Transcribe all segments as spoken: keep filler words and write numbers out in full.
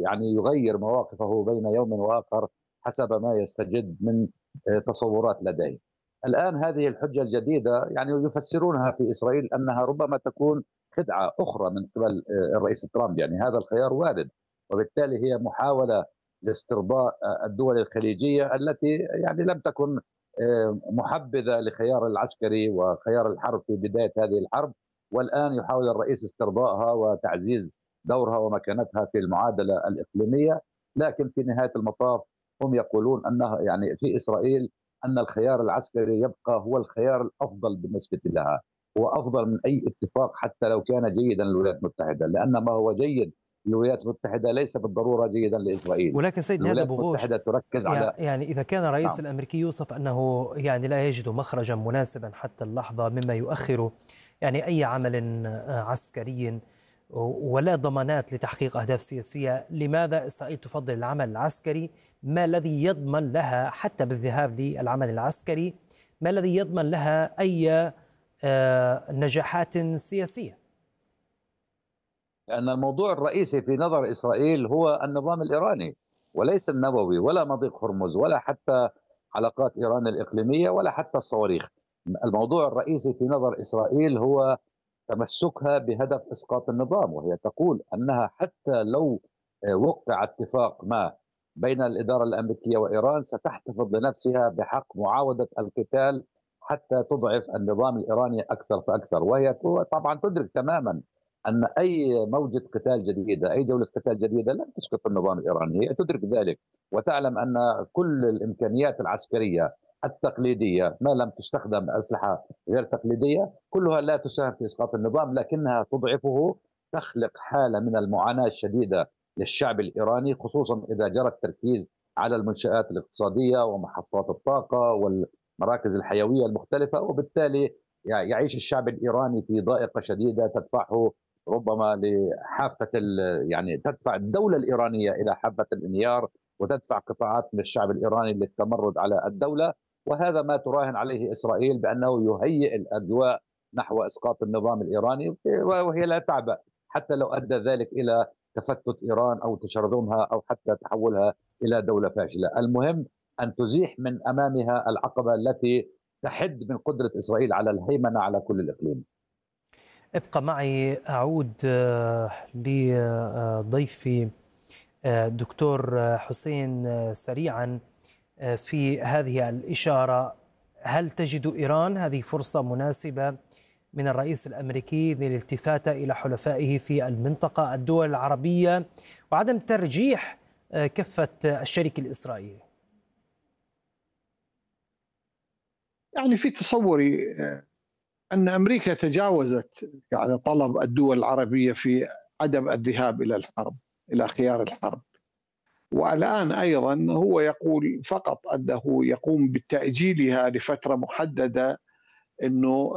يعني يغير مواقفه بين يوم وآخر حسب ما يستجد من تصورات لديه. الآن هذه الحجة الجديدة يعني يفسرونها في إسرائيل أنها ربما تكون خدعة أخرى من قبل الرئيس ترامب، يعني هذا الخيار وارد، وبالتالي هي محاولة لاسترضاء الدول الخليجية التي يعني لم تكن محبذة لخيار العسكري وخيار الحرب في بداية هذه الحرب، والآن يحاول الرئيس استرضائها وتعزيز دورها ومكانتها في المعادلة الإقليمية. لكن في نهاية المطاف هم يقولون أنها يعني في إسرائيل أن الخيار العسكري يبقى هو الخيار الأفضل بالنسبة لها، هو أفضل من أي اتفاق حتى لو كان جيدا للولايات المتحدة، لأن ما هو جيد للولايات المتحدة ليس بالضرورة جيدا لإسرائيل. ولكن سيد نهاد الولايات أبو غوش، المتحدة تركز على يعني إذا كان الرئيس نعم. الأمريكي يوصف أنه يعني لا يجد مخرجا مناسبا حتى اللحظة مما يؤخر يعني أي عمل عسكري ولا ضمانات لتحقيق أهداف سياسية، لماذا إسرائيل تفضل العمل العسكري؟ ما الذي يضمن لها حتى بالذهاب للعمل العسكري، ما الذي يضمن لها أي نجاحات سياسية؟ لأن الموضوع الرئيسي في نظر إسرائيل هو النظام الإيراني وليس النووي ولا مضيق هرمز ولا حتى علاقات إيران الإقليمية ولا حتى الصواريخ. الموضوع الرئيسي في نظر إسرائيل هو تمسكها بهدف إسقاط النظام، وهي تقول أنها حتى لو وقع اتفاق ما بين الإدارة الأمريكية وإيران ستحتفظ لنفسها بحق معاودة القتال حتى تضعف النظام الإيراني أكثر فأكثر. وهي طبعا تدرك تماما أن أي موجة قتال جديدة، أي جولة قتال جديدة لن تسقط النظام الإيراني، هي تدرك ذلك وتعلم أن كل الإمكانيات العسكرية التقليدية ما لم تستخدم أسلحة غير تقليدية كلها لا تساهم في إسقاط النظام، لكنها تضعفه، تخلق حالة من المعاناة الشديدة للشعب الإيراني، خصوصا إذا جرى التركيز على المنشآت الاقتصادية ومحطات الطاقة والمراكز الحيوية المختلفة، وبالتالي يعيش الشعب الإيراني في ضائقة شديدة تدفعه ربما لحافة يعني تدفع الدولة الإيرانية إلى حافة الانهيار، وتدفع قطاعات من الشعب الإيراني للتمرد على الدولة. وهذا ما تراهن عليه إسرائيل بأنه يهيئ الأجواء نحو إسقاط النظام الإيراني، وهي لا تعبأ حتى لو أدى ذلك إلى تفتت إيران أو تشرذمها أو حتى تحولها إلى دولة فاشلة. المهم أن تزيح من أمامها العقبة التي تحد من قدرة إسرائيل على الهيمنة على كل الإقليم. ابقى معي، أعود لضيفي دكتور حسين سريعا في هذه الإشارة. هل تجد إيران هذه فرصة مناسبة من الرئيس الأمريكي للالتفات إلى حلفائه في المنطقة الدول العربية وعدم ترجيح كفة الشريك الإسرائيلي؟ يعني في تصوري أن أمريكا تجاوزت يعني طلب الدول العربية في عدم الذهاب إلى الحرب، إلى خيار الحرب، والآن أيضا هو يقول فقط أنه يقوم بتأجيلها لفترة محددة، أنه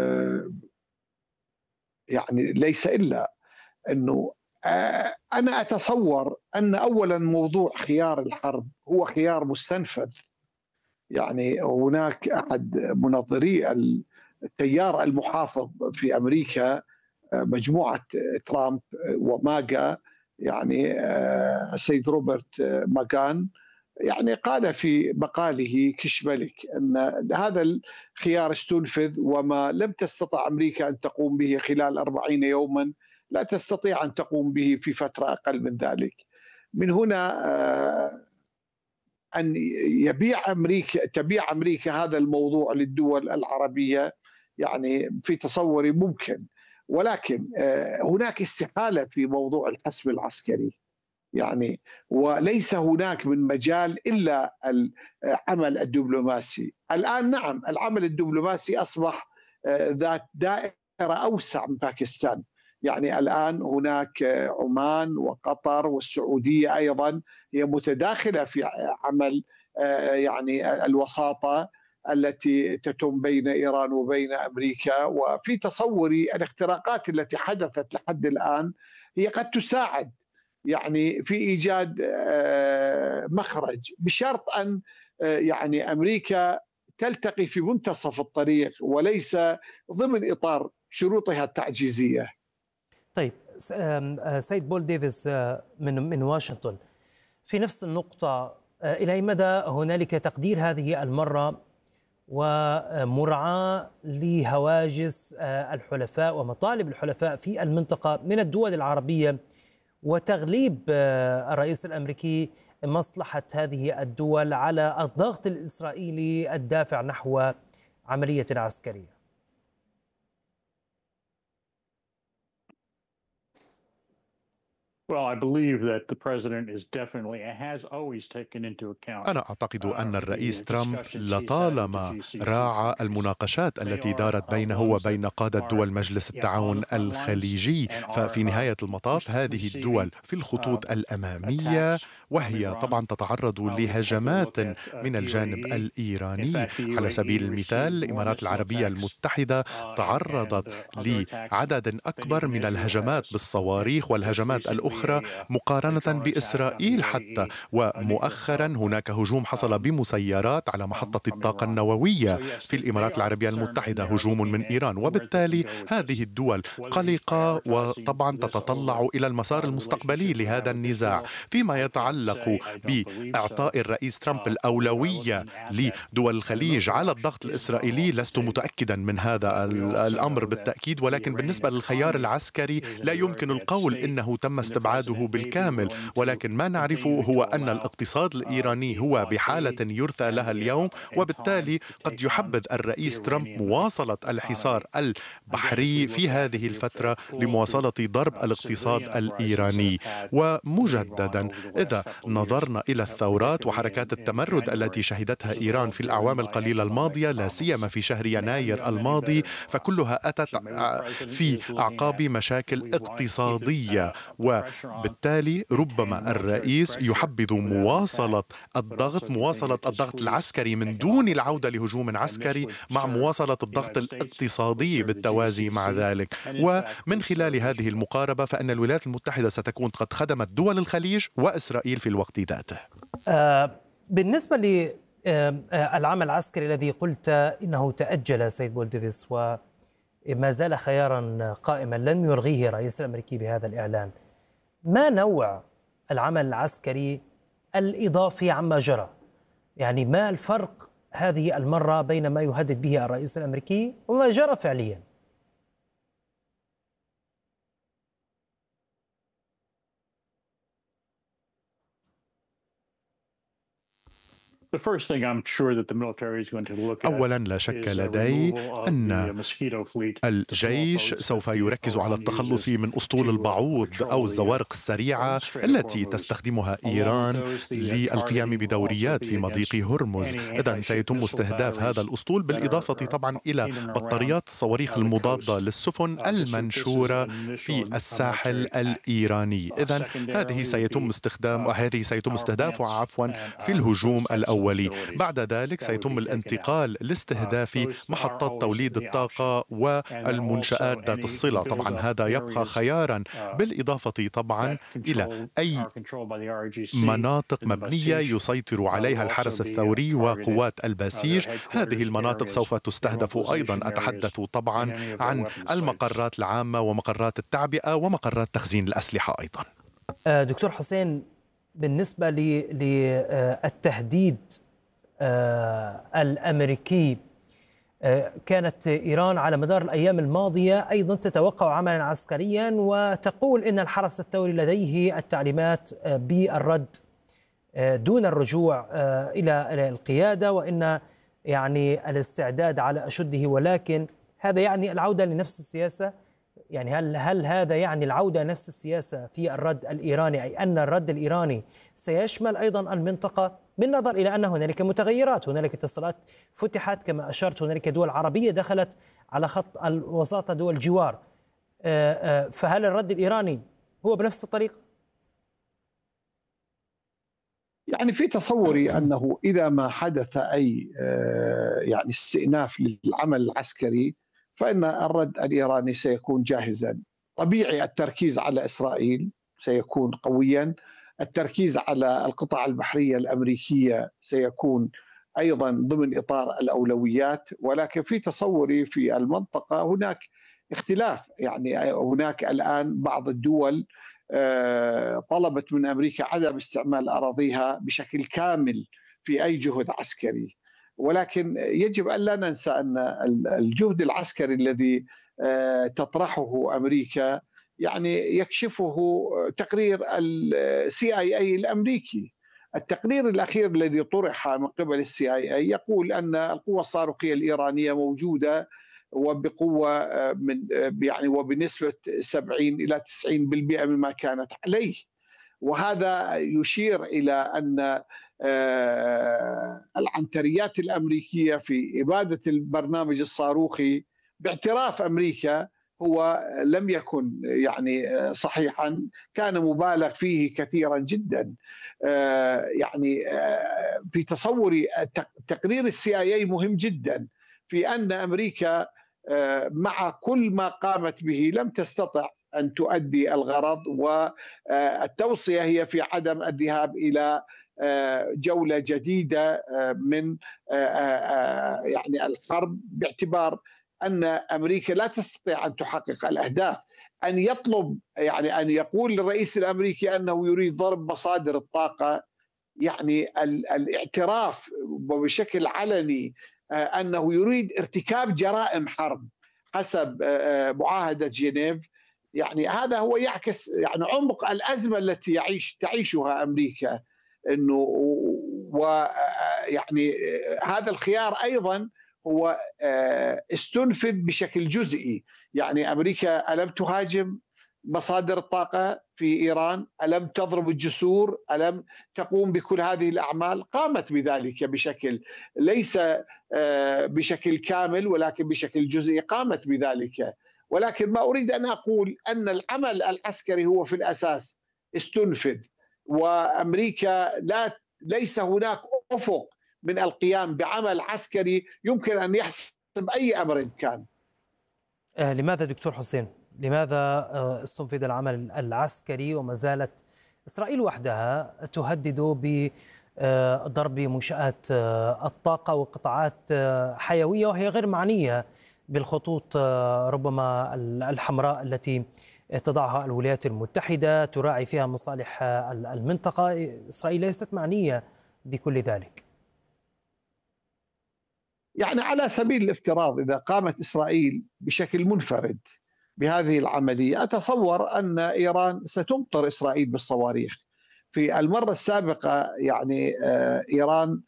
يعني ليس إلا أنه أنا أتصور أن أولا موضوع خيار الحرب هو خيار مستنفذ. يعني هناك أحد منظري التيار المحافظ في أمريكا، مجموعة ترامب وماغا، يعني السيد روبرت ماغان، يعني قال في مقاله كشملك أن هذا الخيار استنفذ، وما لم تستطع أمريكا أن تقوم به خلال أربعين يوما لا تستطيع أن تقوم به في فترة أقل من ذلك. من هنا أن يبيع أمريكا تبيع أمريكا هذا الموضوع للدول العربية يعني في تصوري ممكن، ولكن هناك استحالة في موضوع الحسم العسكري، يعني وليس هناك من مجال إلا العمل الدبلوماسي. الآن نعم العمل الدبلوماسي أصبح ذات دائرة أوسع من باكستان، يعني الآن هناك عمان وقطر والسعودية أيضا هي متداخلة في عمل يعني الوساطة التي تتم بين إيران وبين أمريكا. وفي تصوري الاختراقات التي حدثت لحد الآن هي قد تساعد يعني في إيجاد مخرج، بشرط أن يعني أمريكا تلتقي في منتصف الطريق وليس ضمن إطار شروطها التعجيزية. طيب سيد بول ديفيس من من واشنطن، في نفس النقطة، إلى أي مدى هنالك تقدير هذه المرة ومراعاة لهواجس الحلفاء ومطالب الحلفاء في المنطقة من الدول العربية وتغليب الرئيس الأمريكي مصلحة هذه الدول على الضغط الإسرائيلي الدافع نحو عملية عسكرية؟ أنا أعتقد أن الرئيس ترامب لطالما راعى المناقشات التي دارت بينه وبين قادة دول مجلس التعاون الخليجي، ففي نهاية المطاف هذه الدول في الخطوط الأمامية، وهي طبعا تتعرض لهجمات من الجانب الإيراني. على سبيل المثال الإمارات العربية المتحدة تعرضت لعدد أكبر من الهجمات بالصواريخ والهجمات الأخرى مقارنة بإسرائيل حتى، ومؤخرا هناك هجوم حصل بمسيرات على محطة الطاقة النووية في الإمارات العربية المتحدة، هجوم من إيران، وبالتالي هذه الدول قلقة وطبعا تتطلع إلى المسار المستقبلي لهذا النزاع. فيما يتعلق بإعطاء الرئيس ترامب الأولوية لدول الخليج على الضغط الإسرائيلي، لست متأكدا من هذا الأمر بالتأكيد، ولكن بالنسبة للخيار العسكري لا يمكن القول إنه تم استبعاده بالكامل، ولكن ما نعرفه هو أن الاقتصاد الإيراني هو بحالة يرثى لها اليوم، وبالتالي قد يحبذ الرئيس ترامب مواصلة الحصار البحري في هذه الفترة لمواصلة ضرب الاقتصاد الإيراني. ومجددا إذا نظرنا إلى الثورات وحركات التمرد التي شهدتها إيران في الأعوام القليلة الماضية، لا سيما في شهر يناير الماضي، فكلها أتت في أعقاب مشاكل اقتصادية، وبالتالي ربما الرئيس يحبذ مواصلة الضغط مواصلة الضغط العسكري من دون العودة لهجوم عسكري، مع مواصلة الضغط الاقتصادي بالتوازي مع ذلك. ومن خلال هذه المقاربة فإن الولايات المتحدة ستكون قد خدمت دول الخليج وإسرائيل في الوقت ذاته. آه بالنسبة للعمل العسكري الذي قلت إنه تأجل سيد بول ديفيس وما زال خيارا قائما لن يلغيه الرئيس الأمريكي بهذا الإعلان، ما نوع العمل العسكري الإضافي عما جرى؟ يعني ما الفرق هذه المرة بين ما يهدد به الرئيس الأمريكي وما جرى فعليا؟ أولا لا شك لدي أن الجيش سوف يركز على التخلص من أسطول البعوض أو الزوارق السريعة التي تستخدمها إيران للقيام بدوريات في مضيق هرمز. إذن سيتم استهداف هذا الأسطول، بالإضافة طبعا إلى بطاريات الصواريخ المضادة للسفن المنشورة في الساحل الإيراني. إذن هذه سيتم استخدام وهذه سيتم استهدافها عفوا في الهجوم الأول. بعد ذلك سيتم الانتقال لاستهداف محطات توليد الطاقة والمنشآت ذات الصلة. طبعا هذا يبقى خيارا، بالإضافة طبعا إلى أي مناطق مبنية يسيطر عليها الحرس الثوري وقوات البسيج. هذه المناطق سوف تستهدف أيضا. أتحدث طبعا عن المقرات العامة ومقرات التعبئة ومقرات تخزين الأسلحة أيضا. دكتور حسين، بالنسبة للتهديد الأمريكي، كانت إيران على مدار الأيام الماضية أيضا تتوقع عملا عسكريا وتقول إن الحرس الثوري لديه التعليمات بالرد دون الرجوع إلى القيادة، وإن يعني الاستعداد على أشده، ولكن هذا يعني العودة لنفس السياسة؟ يعني هل هل هذا يعني العودة نفس السياسة في الرد الإيراني، أي أن الرد الإيراني سيشمل أيضا المنطقة، بالنظر إلى أن هنالك متغيرات، هنالك اتصالات فتحت كما أشرت، هنالك دول عربية دخلت على خط الوساطة، دول جوار، فهل الرد الإيراني هو بنفس الطريقة؟ يعني في تصوري أنه إذا ما حدث أي يعني استئناف للعمل العسكري فإن الرد الإيراني سيكون جاهزا. طبيعي التركيز على إسرائيل سيكون قويا، التركيز على القطع البحرية الأمريكية سيكون أيضا ضمن إطار الأولويات، ولكن في تصوري في المنطقة هناك اختلاف. يعني هناك الآن بعض الدول طلبت من أمريكا عدم استعمال أراضيها بشكل كامل في أي جهد عسكري، ولكن يجب أن لا ننسى أن الجهد العسكري الذي تطرحه أمريكا يعني يكشفه تقرير السي آي اي الأمريكي. التقرير الأخير الذي طرح من قبل السي آي اي يقول أن القوة الصاروخية الإيرانية موجودة وبقوة من يعني وبنسبة سبعين إلى تسعين بالمئة مما كانت عليه، وهذا يشير إلى أن العنتريات الأمريكية في إبادة البرنامج الصاروخي باعتراف أمريكا هو لم يكن يعني صحيحا، كان مبالغ فيه كثيرا جدا. يعني في تصوري تقرير السي آي اي مهم جدا في أن أمريكا مع كل ما قامت به لم تستطع أن تؤدي الغرض، والتوصية هي في عدم الذهاب إلى جولة جديدة من يعني الحرب، باعتبار أن أمريكا لا تستطيع أن تحقق الأهداف. أن يطلب يعني أن يقول للرئيس الأمريكي أنه يريد ضرب مصادر الطاقة، يعني الاعتراف بشكل علني أنه يريد ارتكاب جرائم حرب حسب معاهدة جنيف، يعني هذا هو يعكس يعني عمق الأزمة التي يعيش تعيشها أمريكا. إنه ويعني هذا الخيار أيضا هو استنفذ بشكل جزئي. يعني أمريكا ألم تهاجم مصادر الطاقة في إيران؟ ألم تضرب الجسور؟ ألم تقوم بكل هذه الأعمال؟ قامت بذلك بشكل ليس بشكل كامل ولكن بشكل جزئي قامت بذلك. ولكن ما أريد أن أقول أن العمل العسكري هو في الأساس استنفذ، وأمريكا لا ليس هناك أفق من القيام بعمل عسكري يمكن أن يحسم أي أمر كان. آه لماذا دكتور حسين؟ لماذا آه استنفذ العمل العسكري وما زالت إسرائيل وحدها تهدد بضرب منشآت آه الطاقة وقطاعات آه حيوية وهي غير معنية بالخطوط آه ربما الحمراء التي تضعها الولايات المتحدة تراعي فيها مصالح آه المنطقة؟ إسرائيل ليست معنية بكل ذلك. يعني على سبيل الافتراض إذا قامت إسرائيل بشكل منفرد بهذه العملية، أتصور أن إيران ستمطر إسرائيل بالصواريخ. في المرة السابقة يعني إيران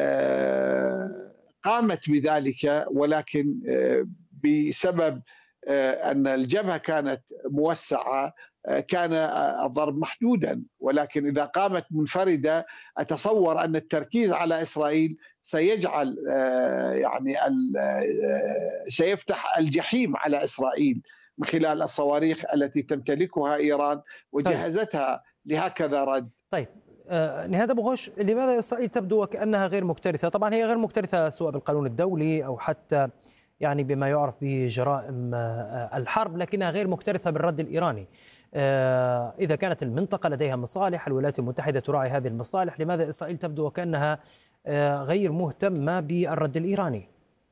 قامت بذلك، ولكن بسبب أن الجبهة كانت موسعة كان الضرب محدودا. ولكن إذا قامت منفردة أتصور أن التركيز على إسرائيل سيجعل يعني سيفتح الجحيم على إسرائيل من خلال الصواريخ التي تمتلكها إيران وجهزتها لهكذا رد. طيب آه نهاد أبو غوش، لماذا إسرائيل تبدو وكأنها غير مكترثة؟ طبعا هي غير مكترثة سواء بالقانون الدولي أو حتى يعني بما يعرف بجرائم آه الحرب، لكنها غير مكترثة بالرد الإيراني. آه إذا كانت المنطقة لديها مصالح، الولايات المتحدة تراعي هذه المصالح، لماذا إسرائيل تبدو وكأنها آه غير مهتمة بالرد الإيراني؟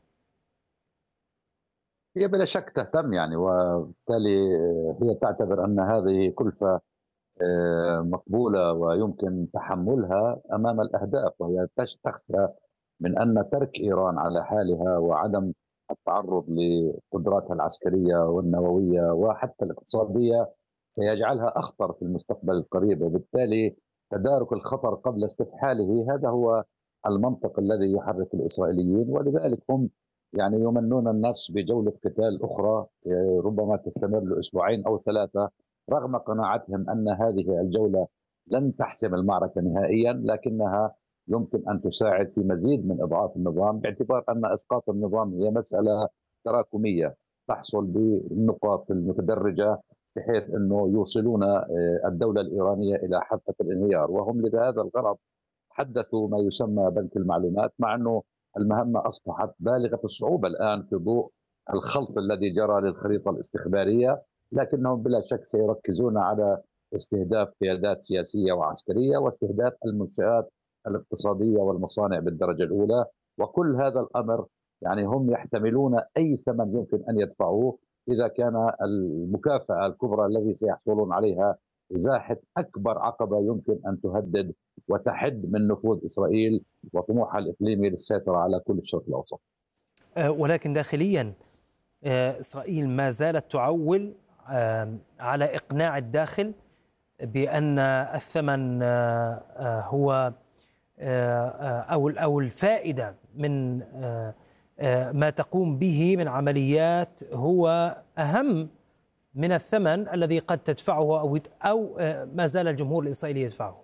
هي بلا شك تهتم يعني، وبالتالي هي تعتبر أن هذه كلفة مقبولة ويمكن تحملها أمام الأهداف، وهي تخشى من أن ترك إيران على حالها وعدم التعرض لقدراتها العسكرية والنووية وحتى الاقتصادية سيجعلها أخطر في المستقبل القريب، وبالتالي تدارك الخطر قبل استفحاله هذا هو المنطق الذي يحرك الإسرائيليين. ولذلك هم يعني يمنون النفس بجولة قتال أخرى ربما تستمر لأسبوعين أو ثلاثة، رغم قناعتهم أن هذه الجولة لن تحسم المعركة نهائيا، لكنها يمكن أن تساعد في مزيد من إضعاف النظام، باعتبار أن إسقاط النظام هي مسألة تراكمية تحصل بالنقاط المتدرجة بحيث أنه يوصلون الدولة الإيرانية إلى حافة الانهيار. وهم لهذا الغرض حدثوا ما يسمى بنك المعلومات، مع أنه المهمة أصبحت بالغة الصعوبة الآن في ضوء الخلط الذي جرى للخريطة الاستخبارية، لكنهم بلا شك سيركزون على استهداف قيادات سياسية وعسكرية واستهداف المنشآت الاقتصادية والمصانع بالدرجة الأولى. وكل هذا الأمر يعني هم يحتملون أي ثمن يمكن أن يدفعوه إذا كان المكافأة الكبرى التي سيحصلون عليها إزاحة أكبر عقبة يمكن أن تهدد وتحد من نفوذ إسرائيل وطموحها الإقليمي للسيطرة على كل الشرق الأوسط. ولكن داخليا إسرائيل ما زالت تعول على إقناع الداخل بأن الثمن هو أو أو الفائدة من ما تقوم به من عمليات هو أهم من الثمن الذي قد تدفعه أو أو ما زال الجمهور الإسرائيلي يدفعه.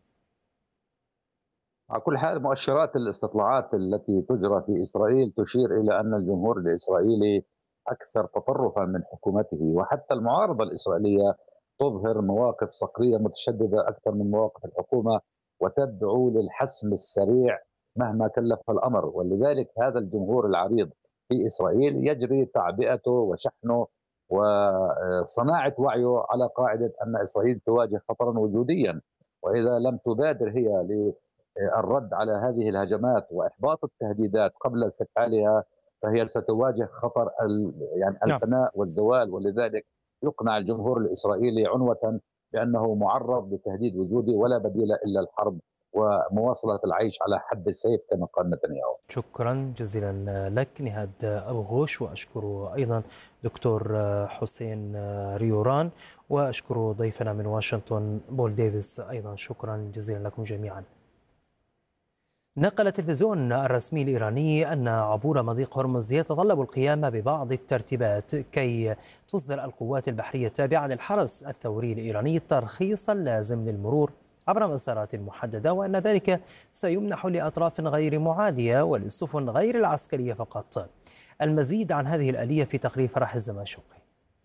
على كل حال مؤشرات الاستطلاعات التي تجرى في إسرائيل تشير إلى أن الجمهور الإسرائيلي أكثر تطرفا من حكومته، وحتى المعارضة الإسرائيلية تظهر مواقف صقرية متشددة أكثر من مواقف الحكومة وتدعو للحسم السريع مهما كلف الأمر. ولذلك هذا الجمهور العريض في إسرائيل يجري تعبئته وشحنه وصناعة وعيه على قاعدة أن إسرائيل تواجه خطرا وجوديا، وإذا لم تبادر هي للرد على هذه الهجمات وإحباط التهديدات قبل استفعالها فهي ستواجه خطر يعني الفناء والزوال. ولذلك يقنع الجمهور الإسرائيلي عنوة بأنه معرض لتهديد وجودي ولا بديل إلا الحرب ومواصلة العيش على حد السيف كما قال نتنياهو. شكرا جزيلا لك نهاد أبو غوش، وأشكر أيضا دكتور حسين ريوران، وأشكر ضيفنا من واشنطن بول ديفيس أيضا. شكرا جزيلا لكم جميعا. نقل التلفزيون الرسمي الإيراني أن عبور مضيق هرمز يتطلب القيام ببعض الترتيبات كي تصدر القوات البحرية التابعة للحرس الثوري الإيراني الترخيص اللازم للمرور عبر مسارات محددة، وأن ذلك سيمنح لأطراف غير معادية وللسفن غير العسكرية فقط. المزيد عن هذه الآلية في تقرير فرح الزماشقي.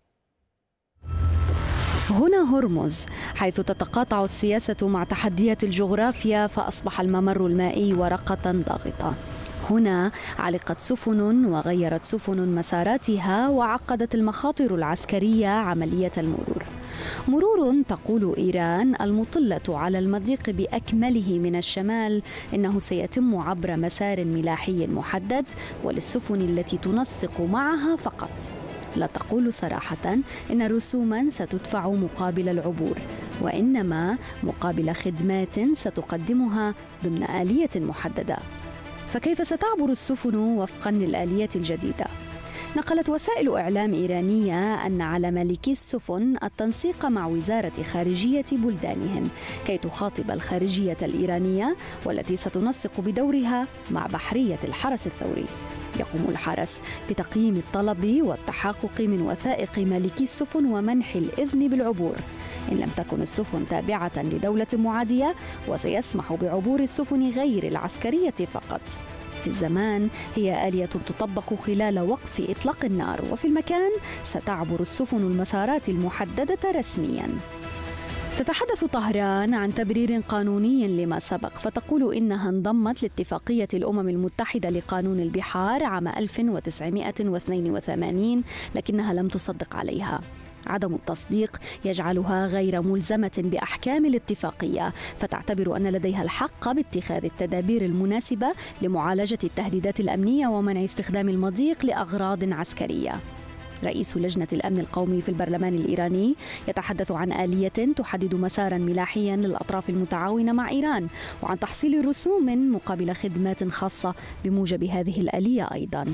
هنا هرمز حيث تتقاطع السياسة مع تحديات الجغرافيا، فأصبح الممر المائي ورقة ضاغطة. هنا علقت سفن وغيرت سفن مساراتها وعقدت المخاطر العسكرية عملية المرور. مرور تقول إيران المطلة على المضيق بأكمله من الشمال إنه سيتم عبر مسار ملاحي محدد وللسفن التي تنسق معها فقط. لا تقول صراحة إن رسوما ستدفع مقابل العبور، وإنما مقابل خدمات ستقدمها ضمن آلية محددة. فكيف ستعبر السفن وفقا للآلية الجديدة؟ نقلت وسائل إعلام إيرانية أن على مالكي السفن التنسيق مع وزارة خارجية بلدانهم كي تخاطب الخارجية الإيرانية والتي ستنسق بدورها مع بحرية الحرس الثوري. يقوم الحرس بتقييم الطلب والتحقق من وثائق مالكي السفن ومنح الإذن بالعبور إن لم تكن السفن تابعة لدولة معادية، وسيسمح بعبور السفن غير العسكرية فقط. في الزمان هي آلية تطبق خلال وقف إطلاق النار، وفي المكان ستعبر السفن المسارات المحددة رسمياً. تتحدث طهران عن تبرير قانوني لما سبق، فتقول إنها انضمت لاتفاقية الأمم المتحدة لقانون البحار عام ألف وتسعمائة واثنين وثمانين، لكنها لم تصدق عليها. عدم التصديق يجعلها غير ملزمة بأحكام الاتفاقية، فتعتبر أن لديها الحق باتخاذ التدابير المناسبة لمعالجة التهديدات الأمنية ومنع استخدام المضيق لأغراض عسكرية. رئيس لجنة الأمن القومي في البرلمان الإيراني يتحدث عن آلية تحدد مسارا ملاحيا للأطراف المتعاونة مع إيران، وعن تحصيل رسوم مقابل خدمات خاصة بموجب هذه الآلية أيضا.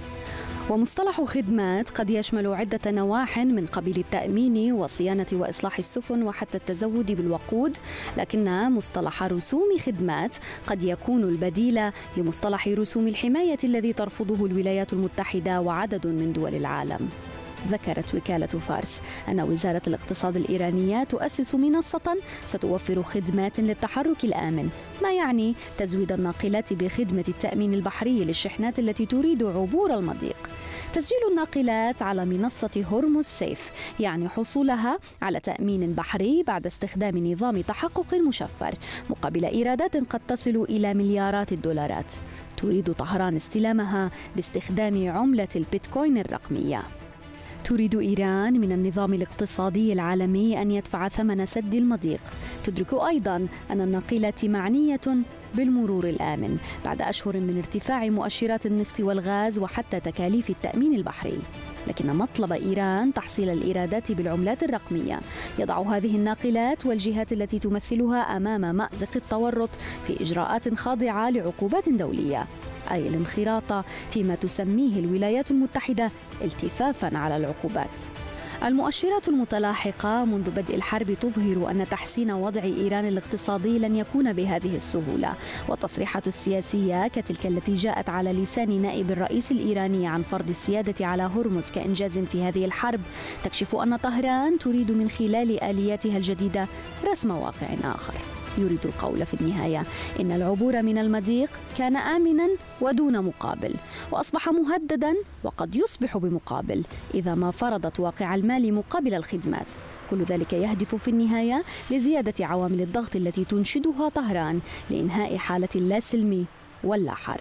ومصطلح خدمات قد يشمل عدة نواح من قبيل التأمين وصيانة وإصلاح السفن وحتى التزود بالوقود، لكن مصطلح رسوم خدمات قد يكون البديل لمصطلح رسوم الحماية الذي ترفضه الولايات المتحدة وعدد من دول العالم. ذكرت وكالة فارس أن وزارة الاقتصاد الإيرانية تؤسس منصة ستوفر خدمات للتحرك الآمن، ما يعني تزويد الناقلات بخدمة التأمين البحري للشحنات التي تريد عبور المضيق. تسجيل الناقلات على منصة هرمز سيف يعني حصولها على تأمين بحري بعد استخدام نظام تحقق مشفر مقابل إيرادات قد تصل إلى مليارات الدولارات. تريد طهران استلامها باستخدام عملة البيتكوين الرقمية. تريد إيران من النظام الاقتصادي العالمي أن يدفع ثمن سد المضيق. تدرك أيضا أن الناقلات معنية بالمرور الآمن بعد أشهر من ارتفاع مؤشرات النفط والغاز وحتى تكاليف التأمين البحري. لكن مطلب إيران تحصيل الإيرادات بالعملات الرقمية يضع هذه الناقلات والجهات التي تمثلها أمام مأزق التورط في إجراءات خاضعة لعقوبات دولية، أي الانخراط فيما تسميه الولايات المتحدة التفافاً على العقوبات. المؤشرات المتلاحقة منذ بدء الحرب تظهر أن تحسين وضع إيران الاقتصادي لن يكون بهذه السهولة، والتصريحات السياسية كتلك التي جاءت على لسان نائب الرئيس الإيراني عن فرض السيادة على هرمز كإنجاز في هذه الحرب تكشف أن طهران تريد من خلال آلياتها الجديدة رسم واقع آخر. يريد القول في النهاية إن العبور من المضيق كان آمناً ودون مقابل، وأصبح مهدداً وقد يصبح بمقابل إذا ما فرضت واقع المال مقابل الخدمات. كل ذلك يهدف في النهاية لزيادة عوامل الضغط التي تنشدها طهران لإنهاء حالة اللا سلم ولا حرب.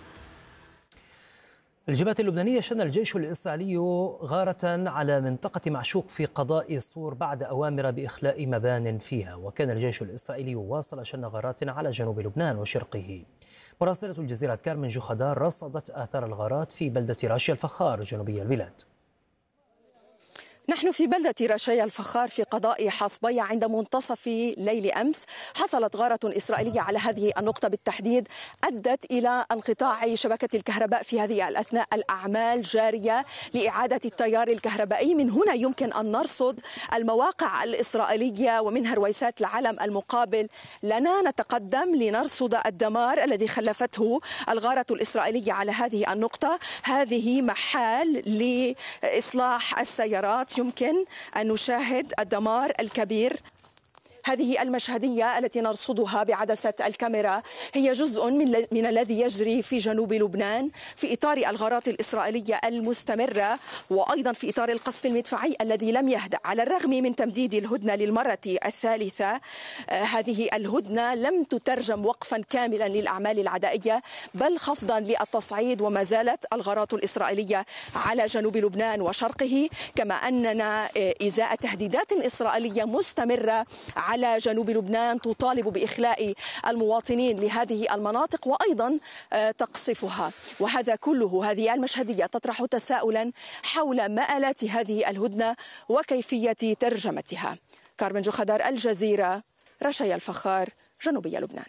الجبهة اللبنانية شن الجيش الإسرائيلي غارة على منطقة معشوق في قضاء صور بعد أوامر بإخلاء مبان فيها، وكان الجيش الإسرائيلي واصل شن غارات على جنوب لبنان وشرقه. مراسلة الجزيرة كارمن جوخدار رصدت آثار الغارات في بلدة راشيا الفخار جنوبي البلاد. نحن في بلدة رشايا الفخار في قضاء حصبية عند منتصف ليل أمس. حصلت غارة إسرائيلية على هذه النقطة بالتحديد، أدت إلى انقطاع شبكة الكهرباء في هذه الأثناء. الأعمال جارية لإعادة التيار الكهربائي. من هنا يمكن أن نرصد المواقع الإسرائيلية ومنها رويسات العلم المقابل لنا. نتقدم لنرصد الدمار الذي خلفته الغارة الإسرائيلية على هذه النقطة. هذه محال لإصلاح السيارات، يمكن أن نشاهد الدمار الكبير. هذه المشهدية التي نرصدها بعدسة الكاميرا هي جزء من, من الذي يجري في جنوب لبنان في إطار الغارات الإسرائيلية المستمرة، وأيضا في إطار القصف المدفعي الذي لم يهدأ على الرغم من تمديد الهدنة للمرة الثالثة. آه هذه الهدنة لم تترجم وقفا كاملا للأعمال العدائية بل خفضا للتصعيد، وما زالت الغارات الإسرائيلية على جنوب لبنان وشرقه، كما أننا آه إزاء تهديدات إسرائيلية مستمرة على جنوب لبنان تطالب بإخلاء المواطنين لهذه المناطق وأيضا تقصفها. وهذا كله، هذه المشهدية تطرح تساؤلا حول مآلات هذه الهدنة وكيفية ترجمتها. كارمن جوخدار، الجزيرة، رشايا الفخار، جنوبي لبنان.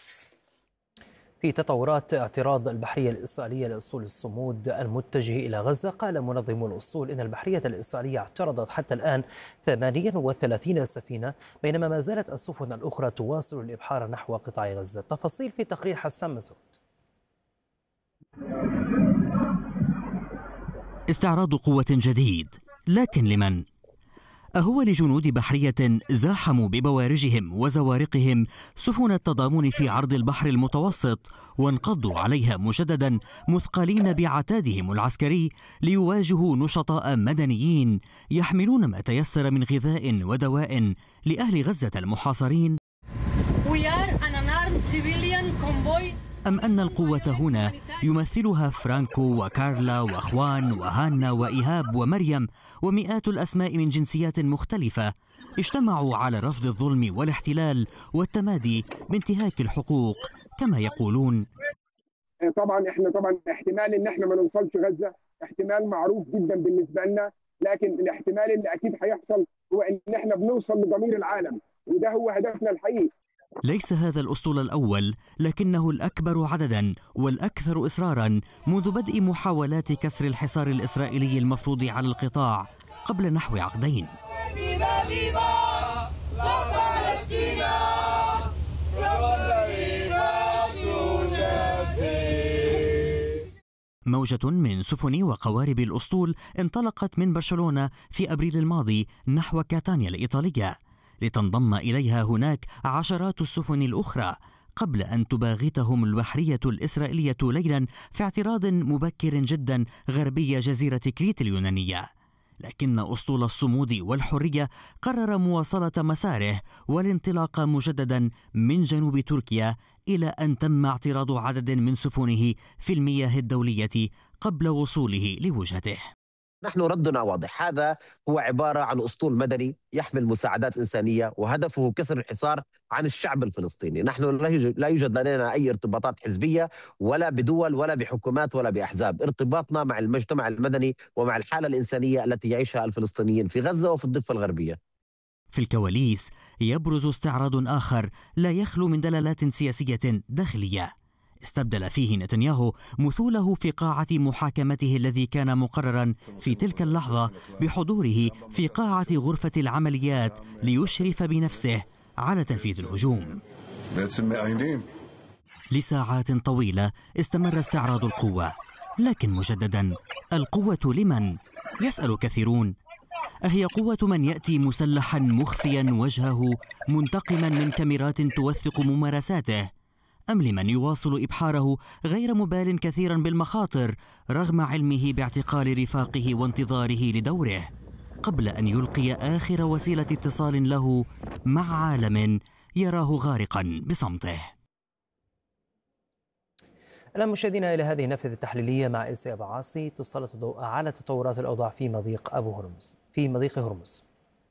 في تطورات اعتراض البحرية الإسرائيلية لأسطول الصمود المتجه إلى غزة، قال منظمو الأسطول إن البحرية الإسرائيلية اعترضت حتى الآن ثمانية وثلاثين سفينة، بينما ما زالت السفن الأخرى تواصل الإبحار نحو قطاع غزة. تفاصيل في تقرير حسان مسعود. استعراض قوة جديد، لكن لمن؟ أهو لجنود بحرية زاحموا ببوارجهم وزوارقهم سفن التضامن في عرض البحر المتوسط وانقضوا عليها مجددا مثقلين بعتادهم العسكري ليواجهوا نشطاء مدنيين يحملون ما تيسر من غذاء ودواء لأهل غزة المحاصرين؟ أم أن القوة هنا يمثلها فرانكو وكارلا وأخوان وهانا وإيهاب ومريم ومئات الأسماء من جنسيات مختلفة اجتمعوا على رفض الظلم والاحتلال والتمادي بانتهاك الحقوق كما يقولون؟ طبعا احنا طبعا احتمال ان احنا ما نوصلش غزة احتمال معروف جدا بالنسبة لنا، لكن الاحتمال اللي اكيد هيحصل هو ان احنا بنوصل لضمير العالم، وده هو هدفنا الحقيقي. ليس هذا الأسطول الأول، لكنه الأكبر عددا والأكثر إصرارا منذ بدء محاولات كسر الحصار الإسرائيلي المفروض على القطاع قبل نحو عقدين. موجة من سفن وقوارب الأسطول انطلقت من برشلونة في أبريل الماضي نحو كاتانيا الإيطالية، لتنضم إليها هناك عشرات السفن الأخرى قبل أن تباغتهم البحرية الإسرائيلية ليلا في اعتراض مبكر جدا غربي جزيرة كريت اليونانية. لكن أسطول الصمود والحرية قرر مواصلة مساره والانطلاق مجددا من جنوب تركيا إلى أن تم اعتراض عدد من سفنه في المياه الدولية قبل وصوله لوجهته. نحن ردنا واضح، هذا هو عبارة عن أسطول مدني يحمل مساعدات إنسانية وهدفه كسر الحصار عن الشعب الفلسطيني. نحن لا يوجد, لا يوجد لدينا أي ارتباطات حزبية ولا بدول ولا بحكومات ولا بأحزاب. ارتباطنا مع المجتمع المدني ومع الحالة الإنسانية التي يعيشها الفلسطينيين في غزة وفي الضفة الغربية. في الكواليس يبرز استعراض آخر لا يخلو من دلالات سياسية داخلية، استبدل فيه نتنياهو مثوله في قاعة محاكمته الذي كان مقررا في تلك اللحظة بحضوره في قاعة غرفة العمليات ليشرف بنفسه على تنفيذ الهجوم. لساعات طويلة استمر استعراض القوة، لكن مجددا القوة لمن؟ يسأل كثيرون. أهي قوة من يأتي مسلحا مخفيا وجهه منتقما من كاميرات توثق ممارساته، أم لمن يواصل إبحاره غير مبال كثيرا بالمخاطر رغم علمه باعتقال رفاقه وانتظاره لدوره قبل أن يلقي آخر وسيلة اتصال له مع عالم يراه غارقا بصمته؟ الآن مشاهدينا إلى هذه النافذة التحليلية مع إيسي أبو عاصي تسلط الضوء على تطورات الأوضاع في مضيق أبو هرمز في مضيق هرمز.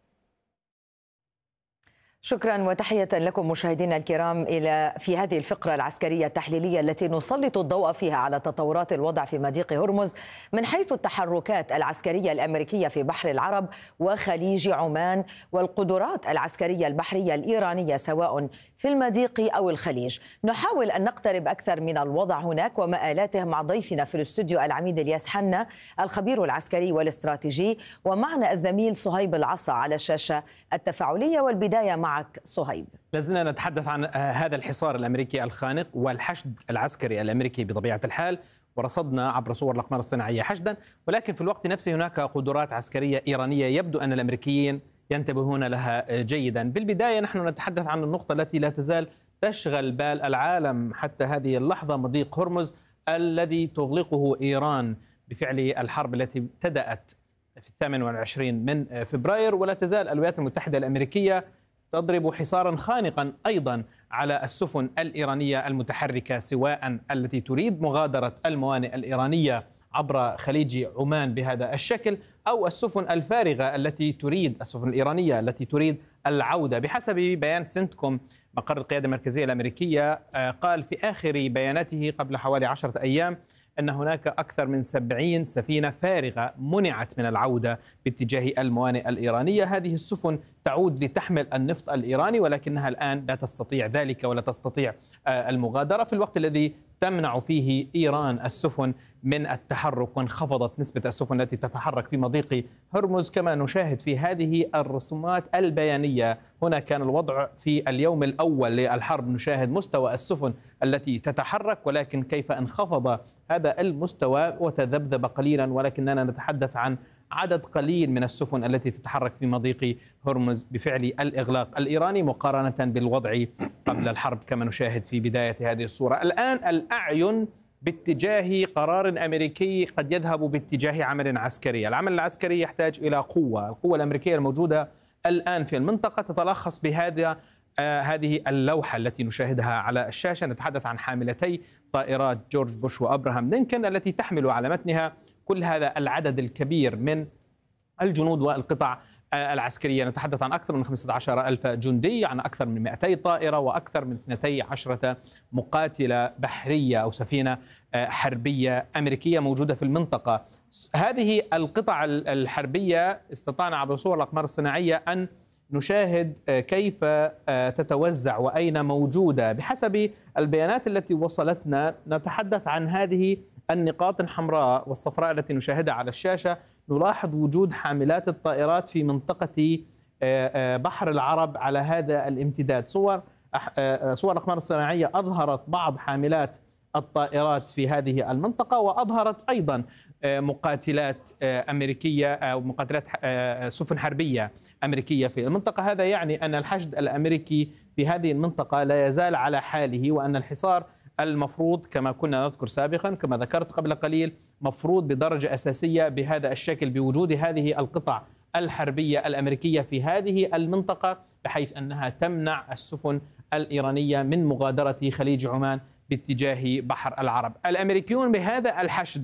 شكرا وتحية لكم مشاهدينا الكرام إلى في هذه الفقرة العسكرية التحليلية التي نسلط الضوء فيها على تطورات الوضع في مضيق هرمز من حيث التحركات العسكرية الأمريكية في بحر العرب وخليج عمان والقدرات العسكرية البحرية الإيرانية سواء في المضيق أو الخليج. نحاول أن نقترب أكثر من الوضع هناك ومآلاته مع ضيفنا في الاستوديو العميد الياس حنا الخبير العسكري والاستراتيجي، ومعنا الزميل صهيب العصا على الشاشة التفاعلية. والبداية مع صهيب. لازلنا نتحدث عن هذا الحصار الأمريكي الخانق والحشد العسكري الأمريكي بطبيعة الحال، ورصدنا عبر صور الأقمار الصناعية حشدا، ولكن في الوقت نفسه هناك قدرات عسكرية إيرانية يبدو أن الأمريكيين ينتبهون لها جيدا. بالبداية نحن نتحدث عن النقطة التي لا تزال تشغل بال العالم حتى هذه اللحظة، مضيق هرمز الذي تغلقه إيران بفعل الحرب التي ابتدأت في الثامن والعشرين من فبراير، ولا تزال الولايات المتحدة الأمريكية تضرب حصارا خانقا أيضا على السفن الإيرانية المتحركة، سواء التي تريد مغادرة الموانئ الإيرانية عبر خليج عمان بهذا الشكل أو السفن الفارغة التي تريد السفن الإيرانية التي تريد العودة. بحسب بيان سنتكوم مقر القيادة المركزية الأمريكية، قال في آخر بياناته قبل حوالي عشرة أيام أن هناك أكثر من سبعين سفينة فارغة منعت من العودة باتجاه الموانئ الإيرانية. هذه السفن تعود لتحمل النفط الإيراني، ولكنها الآن لا تستطيع ذلك ولا تستطيع المغادرة في الوقت الذي تمنع فيه إيران السفن من التحرك، وانخفضت نسبة السفن التي تتحرك في مضيق هرمز كما نشاهد في هذه الرسومات البيانية. هنا كان الوضع في اليوم الأول للحرب، نشاهد مستوى السفن التي تتحرك، ولكن كيف انخفض هذا المستوى وتذبذب قليلا، ولكننا نتحدث عن عدد قليل من السفن التي تتحرك في مضيق هرمز بفعل الإغلاق الإيراني مقارنة بالوضع قبل الحرب كما نشاهد في بداية هذه الصورة. الآن الأعين باتجاه قرار أمريكي قد يذهب باتجاه عمل عسكري. العمل العسكري يحتاج إلى قوة. القوة الأمريكية الموجودة الآن في المنطقة تتلخص بهذا آه هذه اللوحة التي نشاهدها على الشاشة. نتحدث عن حاملتي طائرات جورج بوش وأبراهام لينكولن التي تحمل على متنها كل هذا العدد الكبير من الجنود والقطع العسكرية. نتحدث عن أكثر من خمسة عشر ألف جندي، عن أكثر من مئتي طائرة وأكثر من اثنتي عشرة مقاتلة بحرية أو سفينة حربية أمريكية موجودة في المنطقة. هذه القطع الحربية استطعنا عبر صور الأقمار الصناعية أن نشاهد كيف تتوزع وأين موجودة. بحسب البيانات التي وصلتنا نتحدث عن هذه النقاط الحمراء والصفراء التي نشاهدها على الشاشة. نلاحظ وجود حاملات الطائرات في منطقة بحر العرب على هذا الامتداد. صور صور الأقمار الصناعية أظهرت بعض حاملات الطائرات في هذه المنطقة، وأظهرت أيضا مقاتلات أمريكية أو مقاتلات سفن حربية أمريكية في المنطقة. هذا يعني أن الحشد الأمريكي في هذه المنطقة لا يزال على حاله، وأن الحصار المفروض كما كنا نذكر سابقا كما ذكرت قبل قليل مفروض بدرجة أساسية بهذا الشكل بوجود هذه القطع الحربية الأمريكية في هذه المنطقة، بحيث أنها تمنع السفن الإيرانية من مغادرة خليج عمان باتجاه بحر العرب. الأمريكيون بهذا الحشد